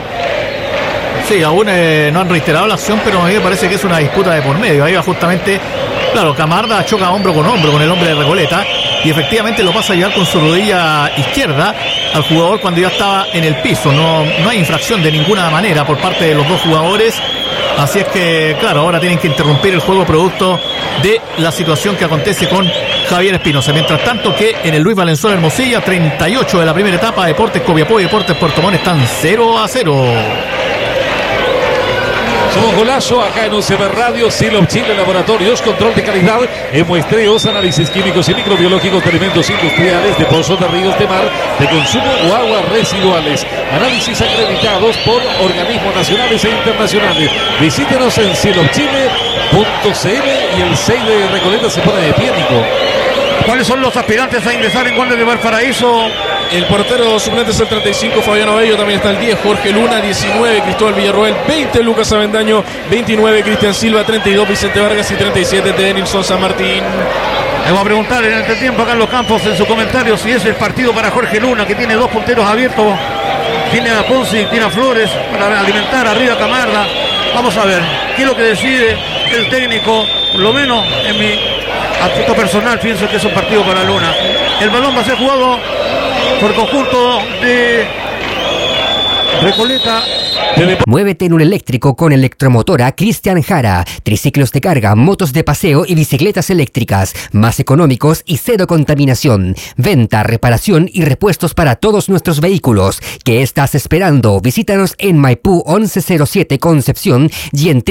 Sí, aún no han reiterado la acción, pero a mí me parece que es una disputa de por medio. Ahí va justamente, claro, Camarda choca hombro con el hombre de Recoleta y efectivamente lo pasa a llevar con su rodilla izquierda al jugador cuando ya estaba en el piso. No hay infracción de ninguna manera por parte de los dos jugadores. Así es que, claro, ahora tienen que interrumpir el juego producto de la situación que acontece con Javier Espinosa. Mientras tanto que en el Luis Valenzuela Hermosilla, 38 de la primera etapa, Deportes Copiapó y Deportes Puerto Montt están 0-0. Somos Golazo, acá en UCB Radio, Silop Chile, Laboratorios, control de calidad, en muestreos, análisis químicos y microbiológicos de alimentos industriales, de pozos de ríos de mar, de consumo o aguas residuales. Análisis acreditados por organismos nacionales e internacionales. Visítenos en silopchile.cl y el 6 de Recoleta se pone de pie, Nico. ¿Cuáles son los aspirantes a ingresar en Wander de Valparaíso? El portero suplente es el 35, Fabiano Bello, también está el 10, Jorge Luna, 19, Cristóbal Villarroel, 20, Lucas Avendaño, 29, Cristian Silva, 32, Vicente Vargas y 37, Denilson San Martín. Le voy a preguntar en este tiempo a Carlos Campos en su comentario si es el partido para Jorge Luna, que tiene dos punteros abiertos, tiene a Ponce y tiene a Flores para alimentar arriba a Camarda. Vamos a ver qué es lo que decide el técnico, por lo menos en mi aspecto personal pienso que es un partido para Luna. El balón va a ser jugado por el conjunto de Recoleta. Muévete en un eléctrico con Electromotora Cristian Jara. Triciclos de carga, motos de paseo y bicicletas eléctricas. Más económicos y cero contaminación. Venta, reparación y repuestos para todos nuestros vehículos. ¿Qué estás esperando? Visítanos en Maipú 1107 Concepción y en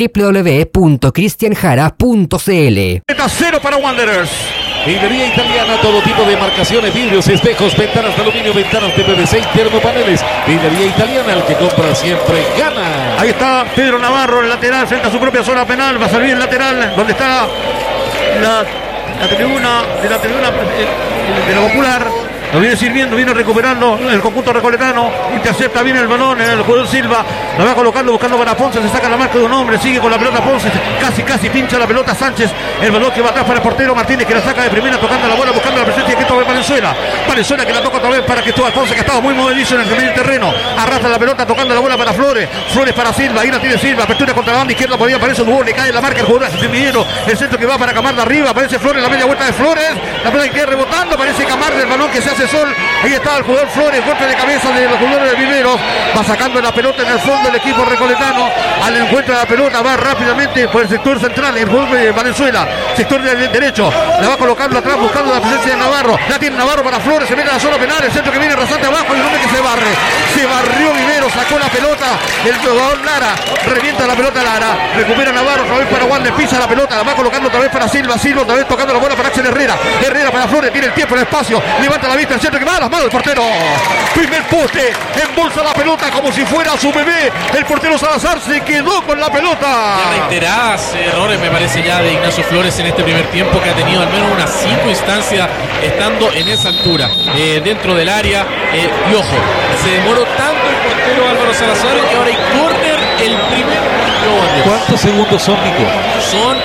www.cristianjara.cl. 0 para Wanderers. Vidrería Italiana, todo tipo de marcaciones, vidrios, espejos, ventanas de aluminio, ventanas de PVC y termopaneles. Vidrería Italiana, el que compra siempre gana. Ahí está Pedro Navarro, el lateral, frente a su propia zona penal. Va a salir el lateral, donde está la tribuna de la Popular. Lo viene sirviendo, viene recuperando el conjunto recoletano. Intercepta bien el balón el jugador Silva. La va colocando, buscando para Ponce. Se saca la marca de un hombre. Sigue con la pelota Ponce. Casi pincha la pelota Sánchez. El balón que va atrás para el portero Martínez, que la saca de primera, tocando la bola, buscando la presencia de Cristóbal Valenzuela. Valenzuela que la toca otra vez para Cristóbal Ponce, que estaba muy movedizo en el primer terreno. Arrastra la pelota, tocando la bola para Flores. Flores para Silva. Ahí la tiene Silva. Apertura contra la banda izquierda. Por ahí aparece Dubó. Le cae la marca el jugador Semillero. El centro que va para Camarda arriba. Aparece Flores. La media vuelta de Flores. La pelota que queda rebotando. Aparece Camarda. El balón que se hace sol. Ahí está el jugador Flores. Golpe de cabeza de los jugadores de Viveros. Va sacando la pelota en el fondo del equipo recoletano. Al encuentro de la pelota. Va rápidamente por el sector central. El jugador de Valenzuela. Sector del derecho. La va colocando atrás buscando la presencia de Navarro. La tiene Navarro para Flores. Se mete a la zona penal. El centro que viene rasante abajo. Y un hombre que se barre. Se barrió Viveros. Sacó la pelota. El jugador Lara. Revienta la pelota Lara. Recupera Navarro. Otra vez para Wander. Pisa la pelota. La va colocando otra vez para Silva. Silva otra vez tocando la bola para Axel Herrera. Herrera para Flores. Tiene el tiempo, el espacio. Levanta la vista. El centro que va a las manos del portero. Primer poste. Embolsa la pelota como si fuera su bebé. El portero Salazar se quedó con la pelota. Reiteradas errores me parece ya de Ignacio Flores en este primer tiempo, que ha tenido al menos unas 5 instancias estando en esa altura, dentro del área. Y ojo, se demoró tanto el portero Álvaro Salazar que ahora hay córner el primer. ¿Cuántos segundos son, Nico? Son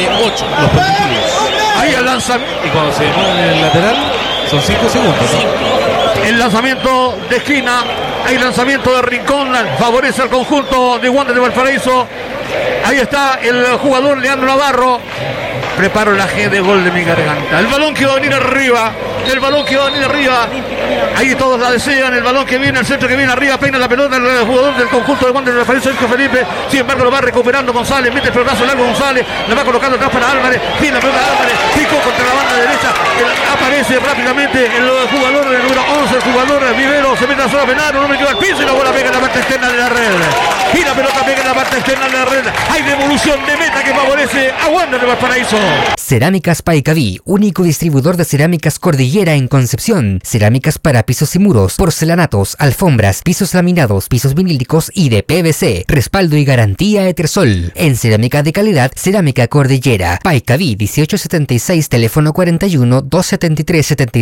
8 los permitidos. Ahí el lanzamiento. Y cuando se demora en el lateral son 5 segundos, ¿no? El lanzamiento de esquina. Hay lanzamiento de Rincón. Favorece al conjunto de Wander de Valparaíso. Ahí está el jugador Leandro Navarro. Preparo la G de gol de mi garganta. El balón que va a venir arriba. El balón que va a venir arriba. Ahí todos la desean. El balón que viene, el centro que viene arriba. Peina la pelota el jugador del conjunto de Wander de Valparaíso, Sergio Felipe. Sin embargo lo va recuperando González. Mete el pelotazo largo González. La va colocando atrás para Álvarez. Tiene la pelota Álvarez. Picó contra la banda derecha. Aparece rápidamente el jugador del número 11. El jugador Vivero. Se mete a la zona penal. No me queda al piso y la bola pega en la parte externa de la red. Y la pelota pega en la parte externa de la red. Hay devolución de meta que favorece a Wander de Valparaíso. Cerámicas Paicaví, único distribuidor de cerámicas Cordillera en Concepción. Cerámicas para pisos y muros, porcelanatos, alfombras, pisos laminados, pisos vinílicos y de PVC. Respaldo y garantía Etersol. En cerámica de calidad, Cerámica Cordillera. Paicaví 1876, teléfono 41 273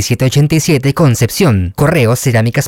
7787, Concepción. Correo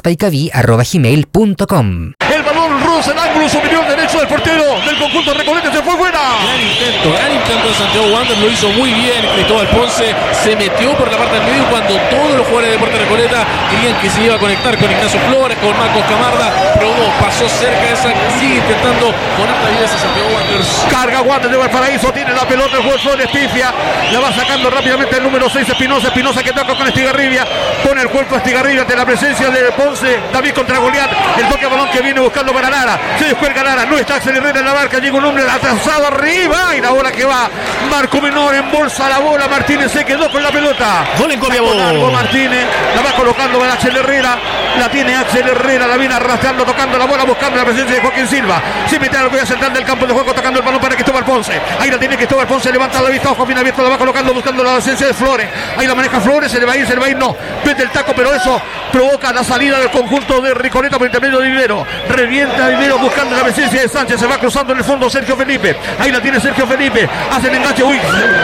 cerámicaspaicaví@gmail.com. El balón roza el ángulo superior derecho del portero del conjunto Recoleta. Se fue buena. Gran intento de Santiago Wander, lo hizo muy bien. Cristóbal Ponce se metió por la parte del medio cuando todos los jugadores de Deportes Recoleta querían que se iba a conectar con Ignacio Flores, con Marcos Camarda. Probó, pasó cerca de esa, sigue intentando con esta vida a Santiago Wander. Carga Wander de Valparaíso, tiene la pelota el jugador Flores, pifia. La va sacando rápidamente el número 6 Espinosa. Espinosa que toca con Estigarribia. Pone el cuerpo a Estigarribia ante la presencia de Ponce. David contra Goliat. El toque a balón que viene buscando para Lara. Se descuelga Lara. No está Axel Herrera en la marca. Llega un hombre atrasado arriba. Y la bola que va. Marco Menor embolsa la bola. Martínez se quedó con la pelota. Gol en Copiapó. Martínez. La va colocando para Axel Herrera. La tiene Axel Herrera. La viene arrastrando, tocando la bola, buscando la presencia de Joaquín Silva. Se mete a la central del campo de juego, tocando el balón para Cristóbal Ponce. Ahí la tiene Cristóbal Ponce. Levanta la vista. Ojo bien abierto. La va colocando, buscando la presencia de Flores. Ahí la maneja Flores. Se le va a ir, no. Mete el taco, pero eso provoca la salida del conjunto de Recoleta por intermedio de Vivero. Revienta Vivero buscando la presencia de Sánchez. Se va cruzando en el fondo Sergio Felipe. Ahí la tiene Sergio Felipe. Hace el enganche. Uy.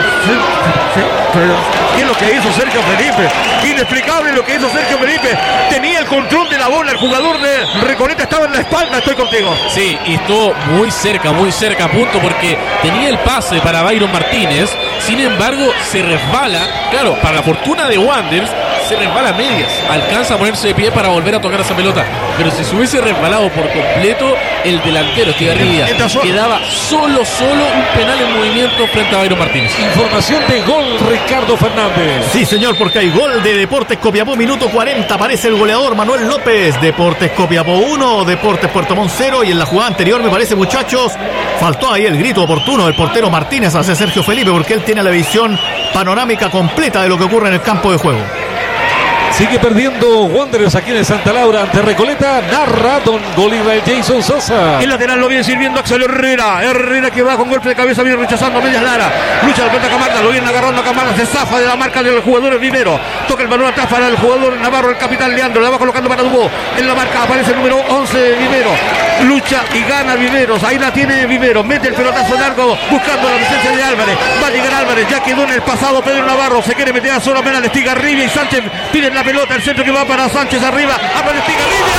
Pero ¿qué es lo que hizo Sergio Felipe? Inexplicable lo que hizo Sergio Felipe. Tenía el control de la bola. El jugador de Recoleta estaba en la espalda. Estoy contigo. Sí, y estuvo muy cerca a punto porque tenía el pase para Byron Martínez. Sin embargo, se resbala. Claro, para la fortuna de Wanderers, se resbala a medias. Alcanza a ponerse de pie para volver a tocar esa pelota. Pero si se hubiese resbalado por completo, el delantero Estigarribia quedaba solo un penal en movimiento frente a Byron Martínez. Información de gol, Ricardo Fernández. Sí, señor, porque hay gol de Deportes Copiapó, minuto 40. Aparece el goleador Manuel López. Deportes Copiapó 1, Deportes Puerto Montt 0. Y en la jugada anterior, me parece, muchachos, faltó ahí el grito oportuno del portero Martínez hacia Sergio Felipe, porque él tiene la visión panorámica completa de lo que ocurre en el campo de juego. Sigue perdiendo Wanderers aquí en Santa Laura ante Recoleta. Narra don Bolívar Jason Sosa. El lateral lo viene sirviendo Axel Herrera. Herrera que va con golpe de cabeza, viene rechazando a medias Lara. Lucha la pelota Camarda, lo viene agarrando a Camarda. Se zafa de la marca del jugador Vivero. Toca el balón atrás para el jugador Navarro, el capitán Leandro. La va colocando para Dubó. En la marca aparece el número 11 Vivero. lucha y gana Viveros. Ahí la tiene Viveros, mete el pelotazo largo buscando la presencia de Álvarez. Va a llegar Álvarez, ya quedó en el pasado Pedro Navarro, se quiere meter a solo apenas le Estigarribia y Sánchez pide la pelota, el centro que va para Sánchez arriba, Álvarez Estigarribia.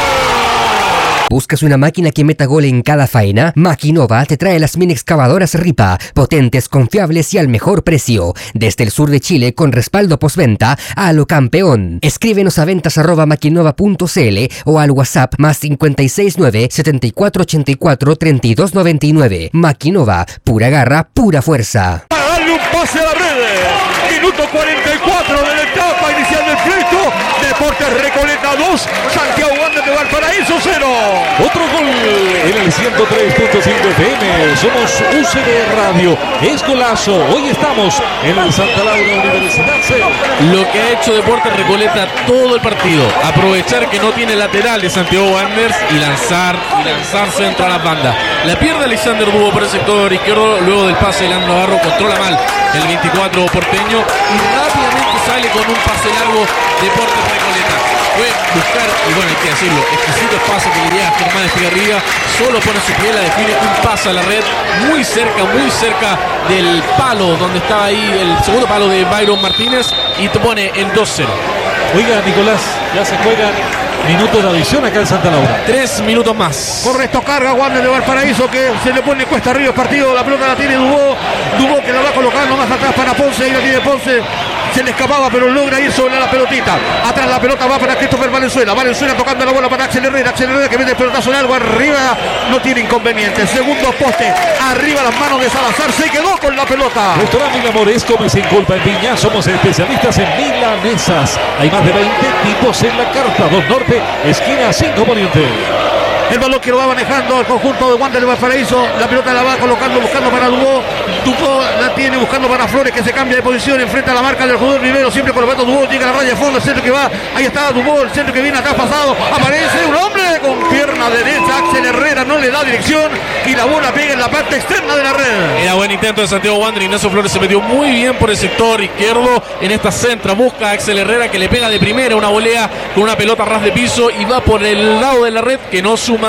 ¿Buscas una máquina que meta gol en cada faena? Maquinova te trae las mini excavadoras Ripa, potentes, confiables y al mejor precio. Desde el sur de Chile con respaldo postventa a lo campeón. Escríbenos a ventas@maquinova.cl o al WhatsApp +569 7484 3299. Maquinova, pura garra, pura fuerza. Para darle un pase a la red. Minuto 44 de la etapa inicial del pleito. Deportes Recoleta 2, Santiago Wanderers de Valparaíso 0. Otro gol en el 103.5 FM. Somos UCB Radio. Es golazo. Hoy estamos en el Santa Laura Universidad C. Lo que ha hecho Deportes Recoleta todo el partido, aprovechar que no tiene lateral de Santiago Wanderers y lanzar centro a las bandas. La pierde Alexander Dubo por el sector izquierdo, luego del pase de Leandro Navarro, controla mal el 24 porteño y rápidamente sale con un pase largo Deportes Recoleta. Fue buscar, y bueno, hay que decirlo, exquisito espacio que le dio a Germán Estigarribia, solo pone su pie, la define, un pase a la red, muy cerca del palo donde estaba ahí el segundo palo de Byron Martínez y te pone el 2-0. Oiga, Nicolás, ya se juegan minutos de adición acá en Santa Laura. 3 minutos más. Correcto, carga Wander de Valparaíso que se le pone cuesta arriba el partido. La pelota la tiene Dubó que la va colocando más atrás para Ponce. Ahí la tiene Ponce. Se le escapaba, pero logra ir sobre la pelotita. Atrás la pelota va para Christopher Valenzuela. Valenzuela tocando la bola para Axel Herrera. Axel Herrera que mete el pelotazo largo arriba. No tiene inconveniente. Segundo poste. Arriba las manos de Salazar. Se quedó con la pelota. Restaurante Milamores, come sin culpa en Viña. Somos especialistas en milanesas. Hay más de 20 tipos en la carta. 2 Norte, esquina 5 Poniente. El balón que lo va manejando el conjunto de Wander de Valparaíso. La pelota la va colocando, buscando para Dubó. Dubó la tiene buscando para Flores, que se cambia de posición. Enfrenta a la marca del jugador Rivero. Siempre con el pato Dubó. Llega a la raya de fondo. El centro que va. Ahí está Dubó. El centro que viene atrás pasado. Aparece un hombre con pierna derecha. Axel Herrera no le da dirección. Y la bola pega en la parte externa de la red. Era buen intento de Santiago Wander. Ignacio Flores se metió muy bien por el sector izquierdo. En esta centra busca a Axel Herrera, que le pega de primera una volea con una pelota a ras de piso. Y va por el lado de la red, que no suma.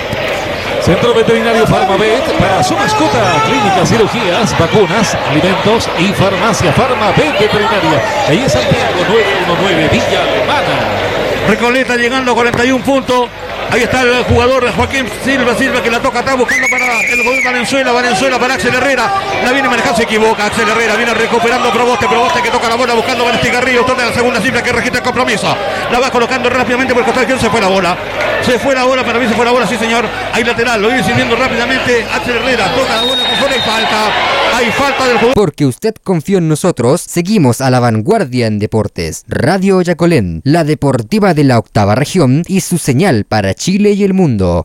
Centro Veterinario Farmavet para su mascota, clínicas, cirugías, vacunas, alimentos y farmacia. Farmavet Veterinaria. Ahí en Santiago 919 Villa Alemana. Recoleta llegando a 41 puntos. Ahí está el jugador Joaquín Silva que la toca atrás buscando para el jugador Valenzuela para Axel Herrera. La viene manejando, se equivoca Axel Herrera, viene recuperando Proboste que toca la bola buscando para Estigarribia, toca la segunda cifra que registra el compromiso. La va colocando rápidamente por el costado izquierdo, se fue la bola, para mí se fue la bola, sí señor. Ahí lateral, lo viene sirviendo rápidamente Axel Herrera, toca la bola con fuera y hay falta del jugador. Porque usted confió en nosotros, seguimos a la vanguardia en deportes. Radio Yacolén, la deportiva de la octava región y su señal para Chile y el mundo.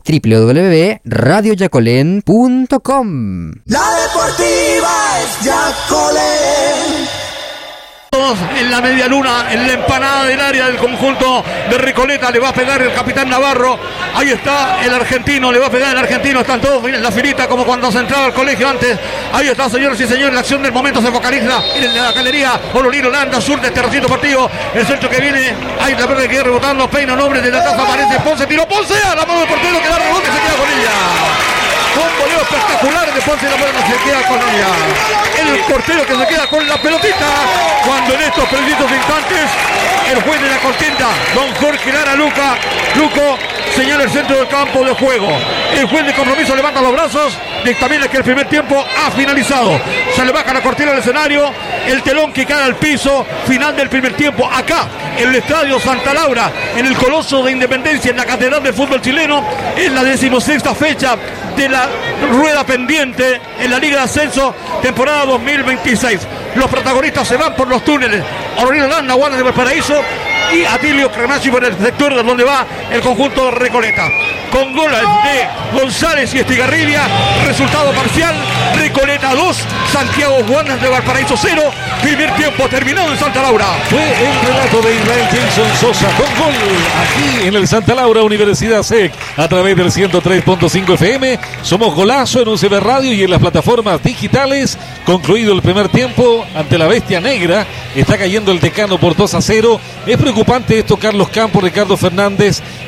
www.radioyacolén.com. La deportiva es Yacolén. En la media luna, en la empanada del área del conjunto de Recoleta, le va a pegar el capitán Navarro. Ahí está el argentino, le va a pegar el argentino. Están todos en la filita como cuando se entraba al colegio antes. Ahí está, señores y señores, la acción del momento se focaliza en la galería. Ololino Holanda, sur de este recinto partido. El centro que viene, ahí la pelota que queda rebotando. Peina nombre de la taza, aparece Ponce, tiró Ponce a la mano del portero que da rebote, se queda con ella. Con voleo espectacular de Ponce, la pelota se queda con ella. El portero que se queda con la pelotita. Cuando en estos precisos instantes el juez de la contienda, don Jorge Lara Luco, señala el centro del campo de juego. El juez de compromiso levanta los brazos, dictamina que el primer tiempo ha finalizado. Se le baja la cortina del escenario, el telón que cae al piso, final del primer tiempo, acá en el Estadio Santa Laura, en el Coloso de Independencia, en la Catedral del Fútbol Chileno, en la 16ª fecha de la rueda pendiente en la Liga de Ascenso, temporada 2026. Los protagonistas se van por los túneles. Aurelio Landa, Wander de Valparaíso y Atilio Cremacci por el sector de donde va el conjunto de Recoleta. Con goles de González y Estigarribia, resultado parcial, Recoleta 2, Santiago Wander de Valparaíso 0, primer tiempo terminado en Santa Laura. Fue el relato de Israel Jason Sosa con gol aquí en el Santa Laura Universidad SEC a través del 103.5 FM. Somos Golazo en UCB Radio y en las plataformas digitales. Concluido el primer tiempo ante la Bestia Negra, está cayendo el Decano por 2-0. Es preocupante esto, Carlos Campos, Ricardo Fernández,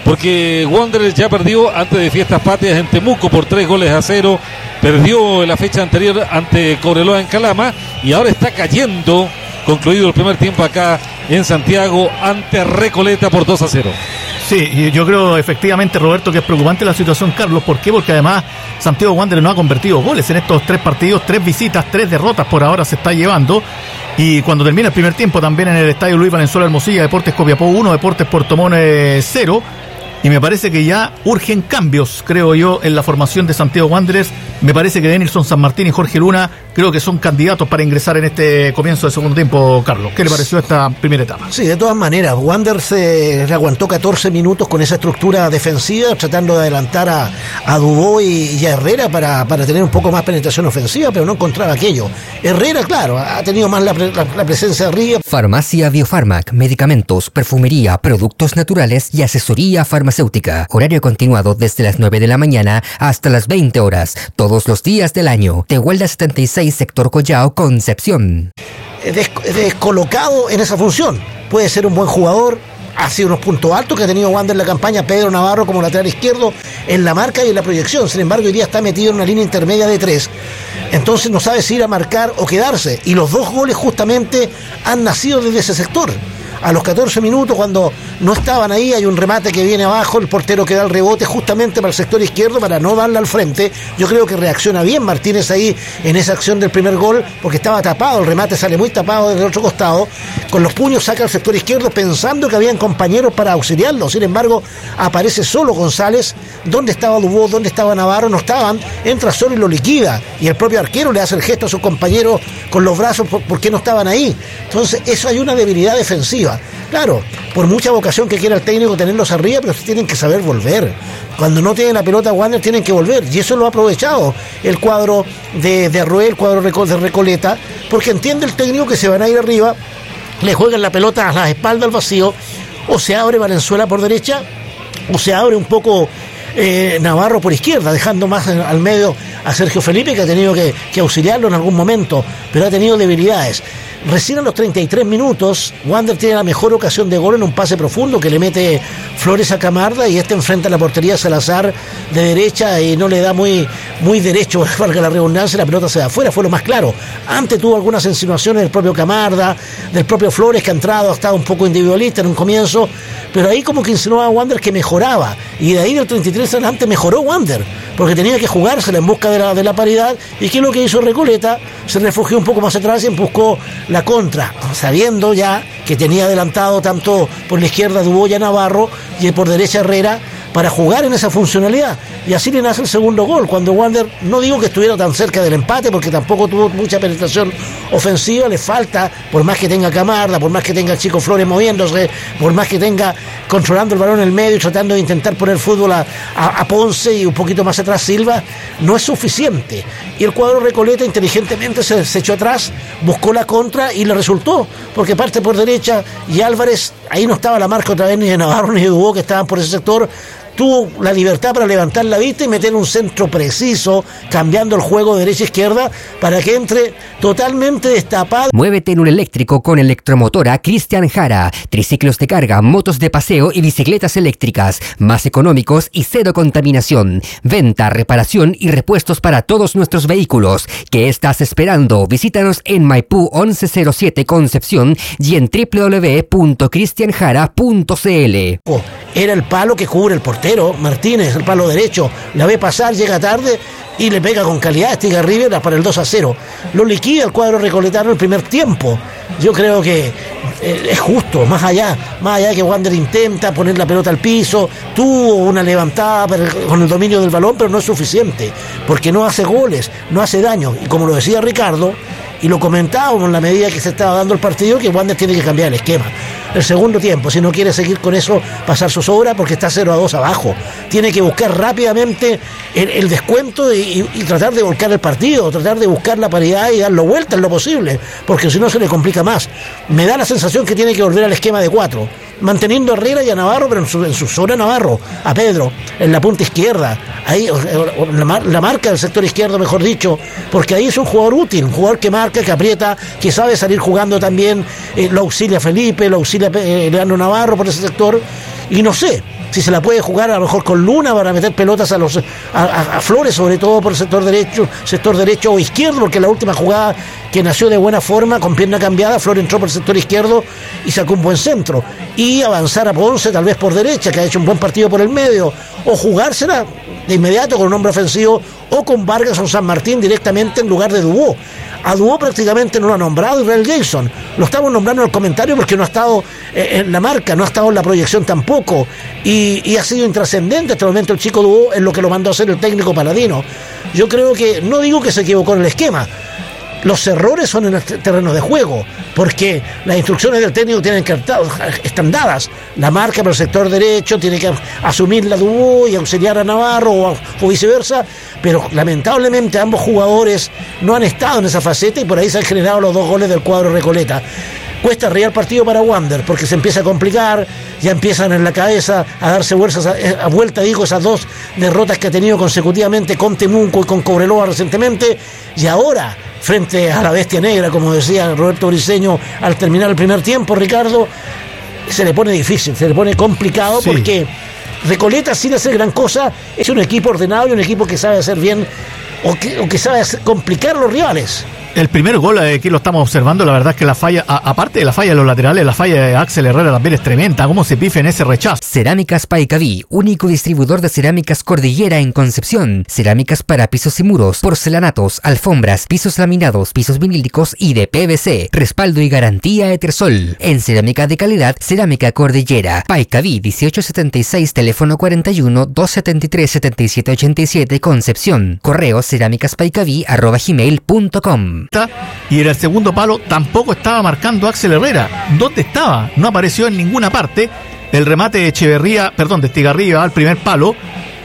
porque Wanderers ya perdió antes de Fiestas Patrias en Temuco por 3-0, perdió en la fecha anterior ante Cobreloa en Calama y ahora está cayendo, concluido el primer tiempo acá en Santiago, ante Recoleta por 2-0. Sí, y yo creo efectivamente, Roberto, que es preocupante la situación, Carlos. ¿Por qué? Porque además Santiago Wanderers no ha convertido goles en estos 3 partidos, 3 visitas, 3 derrotas por ahora se está llevando. Y cuando termina el primer tiempo también en el estadio Luis Valenzuela Hermosilla, Deportes Copiapó 1, Deportes Puerto Montt 0. Y me parece que ya urgen cambios, creo yo, en la formación de Santiago Wanderers. Me parece que Denilson San Martín y Jorge Luna creo que son candidatos para ingresar en este comienzo de segundo tiempo, Carlos. ¿Qué le pareció esta primera etapa? Sí, de todas maneras, Wanderers le aguantó 14 minutos con esa estructura defensiva, tratando de adelantar a Dubó y a Herrera para tener un poco más penetración ofensiva, pero no encontraba aquello. Herrera, claro, ha tenido más la presencia arriba. Farmacia Biofarmac, medicamentos, perfumería, productos naturales y asesoría farmacéutica. Horario continuado desde las 9 de la mañana hasta las 20 horas, todos los días del año. Tehuelda 76, sector Collao, Concepción. Descolocado en esa función. Puede ser un buen jugador. Ha sido unos puntos altos que ha tenido Wander en la campaña. Pedro Navarro como lateral izquierdo en la marca y en la proyección. Sin embargo, hoy día está metido en una línea intermedia de 3. Entonces no sabe si ir a marcar o quedarse. Y los 2 goles justamente han nacido desde ese sector. A los 14 minutos, cuando no estaban ahí, hay un remate que viene abajo, el portero que da el rebote justamente para el sector izquierdo para no darle al frente. Yo creo que reacciona bien Martínez ahí en esa acción del primer gol, porque estaba tapado, el remate sale muy tapado desde el otro costado, con los puños saca al sector izquierdo pensando que habían compañeros para auxiliarlo. Sin embargo, aparece solo González. ¿Dónde estaba Dubó? ¿Dónde estaba Navarro? No estaban, entra solo y lo liquida, y el propio arquero le hace el gesto a sus compañeros con los brazos porque no estaban ahí. Entonces eso hay una debilidad defensiva. Claro, por mucha vocación que quiera el técnico tenerlos arriba, pero tienen que saber volver. Cuando no tienen la pelota Wander tienen que volver, y eso lo ha aprovechado el cuadro de Arrué, el cuadro de Recoleta, porque entiende el técnico que se van a ir arriba, le juegan la pelota a la espalda al vacío, o se abre Valenzuela por derecha, o se abre un poco Navarro por izquierda, dejando más al medio a Sergio Felipe, que ha tenido que auxiliarlo en algún momento, pero ha tenido debilidades. Recién a los 33 minutos, Wander tiene la mejor ocasión de gol en un pase profundo que le mete Flores a Camarda, y enfrenta a la portería Salazar de derecha y no le da muy derecho, valga la redundancia, la pelota se da afuera, fue lo más claro. Antes tuvo algunas insinuaciones del propio Camarda, del propio Flores, que ha entrado, ha estado un poco individualista en un comienzo, pero ahí como que insinuaba Wander que mejoraba, y de ahí del 33 en adelante mejoró Wander, porque tenía que jugársela en busca de la paridad. ¿Y qué es lo que hizo Recoleta? Se refugió un poco más atrás y buscó la contra, sabiendo ya que tenía adelantado tanto por la izquierda Dubó y a Navarro y por derecha Herrera para jugar en esa funcionalidad, y así le nace el segundo gol, cuando Wander, no digo que estuviera tan cerca del empate, porque tampoco tuvo mucha penetración ofensiva, le falta, por más que tenga Camarda, por más que tenga el chico Flores moviéndose, por más que tenga controlando el balón en el medio y tratando de intentar poner fútbol a Ponce y un poquito más atrás Silva, no es suficiente. Y el cuadro Recoleta inteligentemente se echó atrás, buscó la contra y le resultó, porque parte por derecha y Álvarez, ahí no estaba la marca otra vez ni de Navarro ni de Dubó, que estaban por ese sector, tuvo la libertad para levantar la vista y meter un centro preciso, cambiando el juego de derecha-izquierda para que entre totalmente destapado. Muévete en un eléctrico con Electromotora Cristian Jara. Triciclos de carga, motos de paseo y bicicletas eléctricas, más económicos y cero contaminación. Venta, reparación y repuestos para todos nuestros vehículos. ¿Qué estás esperando? Visítanos en Maipú 1107 Concepción y en www.cristianjara.cl. Era el palo que cubre el portero Martínez, el palo derecho, la ve pasar, llega tarde y le pega con calidad a Estiga Rivera para el 2-0. Lo liquida el cuadro recoletano el primer tiempo. Yo creo que es justo, más allá de que Wander intenta poner la pelota al piso, tuvo una levantada con el dominio del balón, pero no es suficiente, porque no hace goles, no hace daño, y como lo decía Ricardo, y lo comentábamos en la medida que se estaba dando el partido, que Wander tiene que cambiar el esquema. El segundo tiempo, si no quiere seguir con eso, pasar sus obras, porque está 0-2 abajo. Tiene que buscar rápidamente el descuento y tratar de volcar el partido, tratar de buscar la paridad y darlo vuelta en lo posible, porque si no se le complica más. Me da la sensación que tiene que volver al esquema de 4, manteniendo a Herrera y a Navarro, pero en su zona Navarro, a Pedro, en la punta izquierda, ahí la marca del sector izquierdo, mejor dicho, porque ahí es un jugador útil, un jugador que marca, que aprieta, que sabe salir jugando también, lo auxilia Felipe, lo auxilia Leandro Navarro por ese sector, y no sé, si se la puede jugar a lo mejor con Luna para meter pelotas a Flores, sobre todo por el sector derecho o izquierdo, porque la última jugada que nació de buena forma, con pierna cambiada, Flores entró por el sector izquierdo y sacó un buen centro, y avanzar a Ponce tal vez por derecha, que ha hecho un buen partido por el medio, o jugársela de inmediato con un hombre ofensivo, o con Vargas o San Martín directamente en lugar de Dubó. A Dubó prácticamente no lo ha nombrado Israel Jason, lo estamos nombrando en el comentario porque no ha estado en la marca, no ha estado en la proyección tampoco, y ha sido intrascendente hasta el momento el chico Dubó en lo que lo mandó a hacer el técnico Paladino. Yo creo que, no digo que se equivocó en el esquema, los errores son en el terreno de juego, porque las instrucciones del técnico están dadas. La marca por el sector derecho tiene que asumir la Dubó y auxiliar a Navarro o viceversa, pero lamentablemente ambos jugadores no han estado en esa faceta y por ahí se han generado los 2 goles del cuadro Recoleta. Cuesta arriba el partido para Wander porque se empieza a complicar, ya empiezan en la cabeza a darse vuelta, esas 2 derrotas que ha tenido consecutivamente con Temuco y con Cobreloa recientemente, y ahora frente a la bestia negra, como decía Roberto Briceño al terminar el primer tiempo, Ricardo, se le pone difícil, se le pone complicado, sí. Porque Recoleta, sin hacer gran cosa, es un equipo ordenado y un equipo que sabe hacer bien o que sabe complicar a los rivales. El primer gol, aquí lo estamos observando, la verdad es que la falla, aparte de la falla de los laterales, la falla de Axel Herrera también es tremenda, cómo se pife en ese rechazo. Cerámicas Paicaví, único distribuidor de cerámicas Cordillera en Concepción. Cerámicas para pisos y muros, porcelanatos, alfombras, pisos laminados, pisos vinílicos y de PVC. Respaldo y garantía Etersol. En cerámica de calidad, Cerámica Cordillera. Paicaví, 1876, teléfono 41-273-7787, Concepción. Correo cerámicaspaicaví@gmail.com. Y en el segundo palo tampoco estaba marcando Axel Herrera. ¿Dónde estaba? No apareció en ninguna parte. El remate de Estigarribia al primer palo.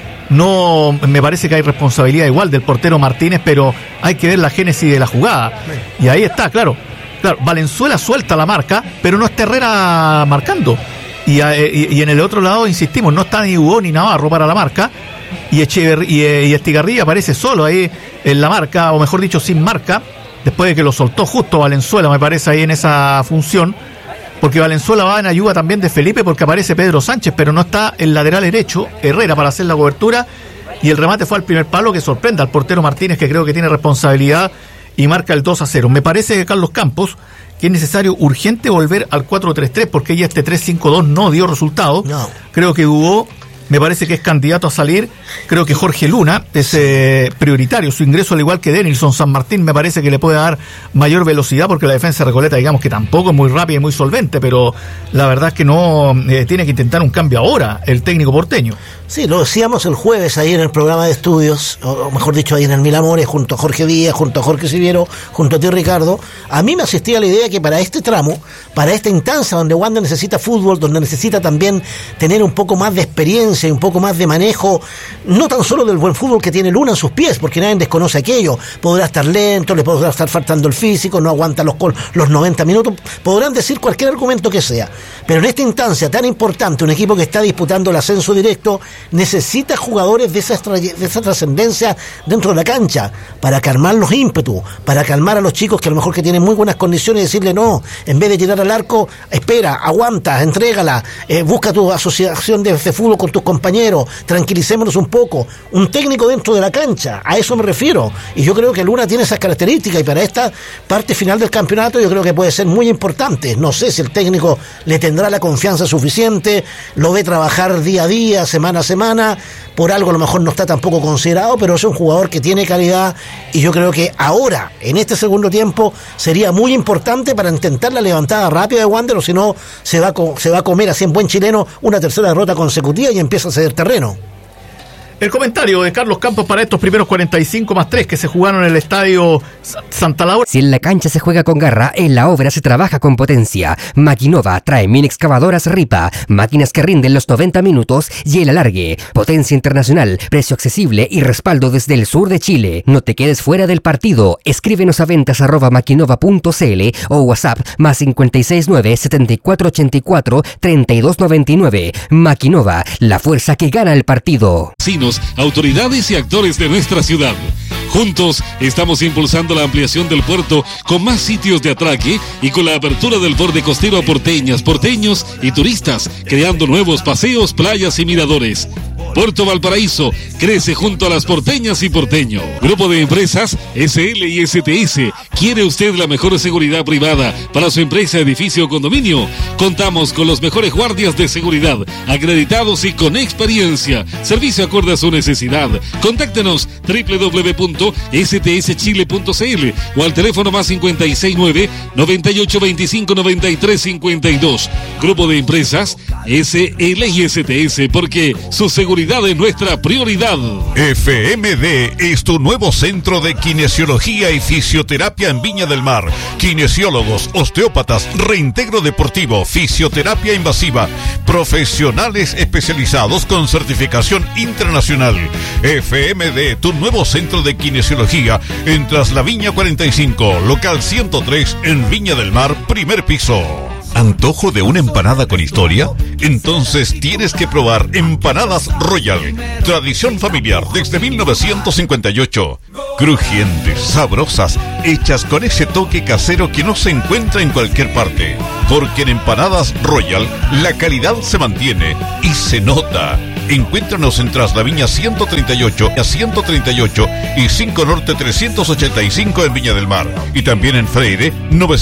No, me parece que hay responsabilidad igual del portero Martínez, pero hay que ver la génesis de la jugada. Y ahí está, claro, Valenzuela suelta la marca, pero no está Herrera marcando. Y en el otro lado, insistimos, no está ni Hugo ni Navarro para la marca. Y Estigarribia aparece solo ahí en la marca, o mejor dicho, sin marca, después de que lo soltó justo Valenzuela, me parece, ahí en esa función, porque Valenzuela va en ayuda también de Felipe, porque aparece Pedro Sánchez, pero no está el lateral derecho, Herrera, para hacer la cobertura, y el remate fue al primer palo, que sorprende al portero Martínez, que creo que tiene responsabilidad, y marca el 2-0. Me parece que Carlos Campos, que es necesario urgente volver al 4-3-3, porque ya este 3-5-2 no dio resultado. No. Creo que Hugo me parece que es candidato a salir. Creo que Jorge Luna es prioritario. Su ingreso, al igual que Denilson San Martín, me parece que le puede dar mayor velocidad, porque la defensa de Recoleta, digamos que tampoco es muy rápida y muy solvente, pero la verdad es que no tiene que intentar un cambio ahora el técnico porteño. Sí, lo decíamos el jueves ahí en el programa de estudios, o mejor dicho, ahí en el Mil Amores, junto a Jorge Díaz, junto a Jorge Siviero, junto a ti, Ricardo. A mí me asistía la idea que para este tramo, para esta instancia donde Wander necesita fútbol, donde necesita también tener un poco más de experiencia y un poco más de manejo, no tan solo del buen fútbol que tiene Luna en sus pies, porque nadie desconoce aquello. Podrá estar lento, le podrá estar faltando el físico, no aguanta los 90 minutos, podrán decir cualquier argumento que sea, pero en esta instancia tan importante, un equipo que está disputando el ascenso directo necesita jugadores de esa trascendencia dentro de la cancha, para calmar los ímpetus, para calmar a los chicos que a lo mejor que tienen muy buenas condiciones, y decirle no, en vez de tirar al arco, espera, aguanta, entrégala, busca tu asociación de fútbol con tus compañeros, tranquilicémonos un poco. Un técnico dentro de la cancha, a eso me refiero, y yo creo que Luna tiene esas características, y para esta parte final del campeonato yo creo que puede ser muy importante. No sé si el técnico le tendrá la confianza suficiente, lo ve trabajar día a día, semana a semana, por algo a lo mejor no está tampoco considerado, pero es un jugador que tiene calidad, y yo creo que ahora, en este segundo tiempo, sería muy importante para intentar la levantada rápida de Wander, o si no, se va a comer así en buen chileno una tercera derrota consecutiva y empieza a ceder terreno. El comentario de Carlos Campos para estos primeros 45+3 que se jugaron en el estadio Santa Laura. Si en la cancha se juega con garra, en la obra se trabaja con potencia. Maquinova trae mini excavadoras Ripa, máquinas que rinden los 90 minutos y el alargue. Potencia internacional, precio accesible y respaldo desde el sur de Chile. No te quedes fuera del partido. Escríbenos a ventas@maquinova.cl o WhatsApp +569 7484 3299. Maquinova, la fuerza que gana el partido. Si nos políticos, autoridades y actores de nuestra ciudad. Juntos estamos impulsando la ampliación del puerto con más sitios de atraque y con la apertura del borde costero a porteñas, porteños y turistas, creando nuevos paseos, playas y miradores. Puerto Valparaíso crece junto a las porteñas y porteños. Grupo de empresas SL y STS. ¿Quiere usted la mejor seguridad privada para su empresa, edificio o condominio? Contamos con los mejores guardias de seguridad, acreditados y con experiencia. Servicio acorde a su necesidad. Contáctenos www.stschile.cl o al teléfono más 569-9825-9352. Grupo de empresas SL y STS, porque su seguridad es nuestra prioridad. FMD es tu nuevo centro de kinesiología y fisioterapia en Viña del Mar. Kinesiólogos, osteópatas, reintegro deportivo, fisioterapia invasiva, profesionales especializados con certificación internacional. FMD, tu nuevo centro de kinesiología en Traslaviña 45, local 103 en Viña del Mar, primer piso. ¿Antojo de una empanada con historia? Entonces tienes que probar Empanadas Royal. Tradición familiar desde 1958. Crujientes, sabrosas, hechas con ese toque casero que no se encuentra en cualquier parte. Porque en Empanadas Royal la calidad se mantiene y se nota. Encuéntranos en Traslaviña 138 a 138 y 5 Norte 385 en Viña del Mar. Y también en Freire 900.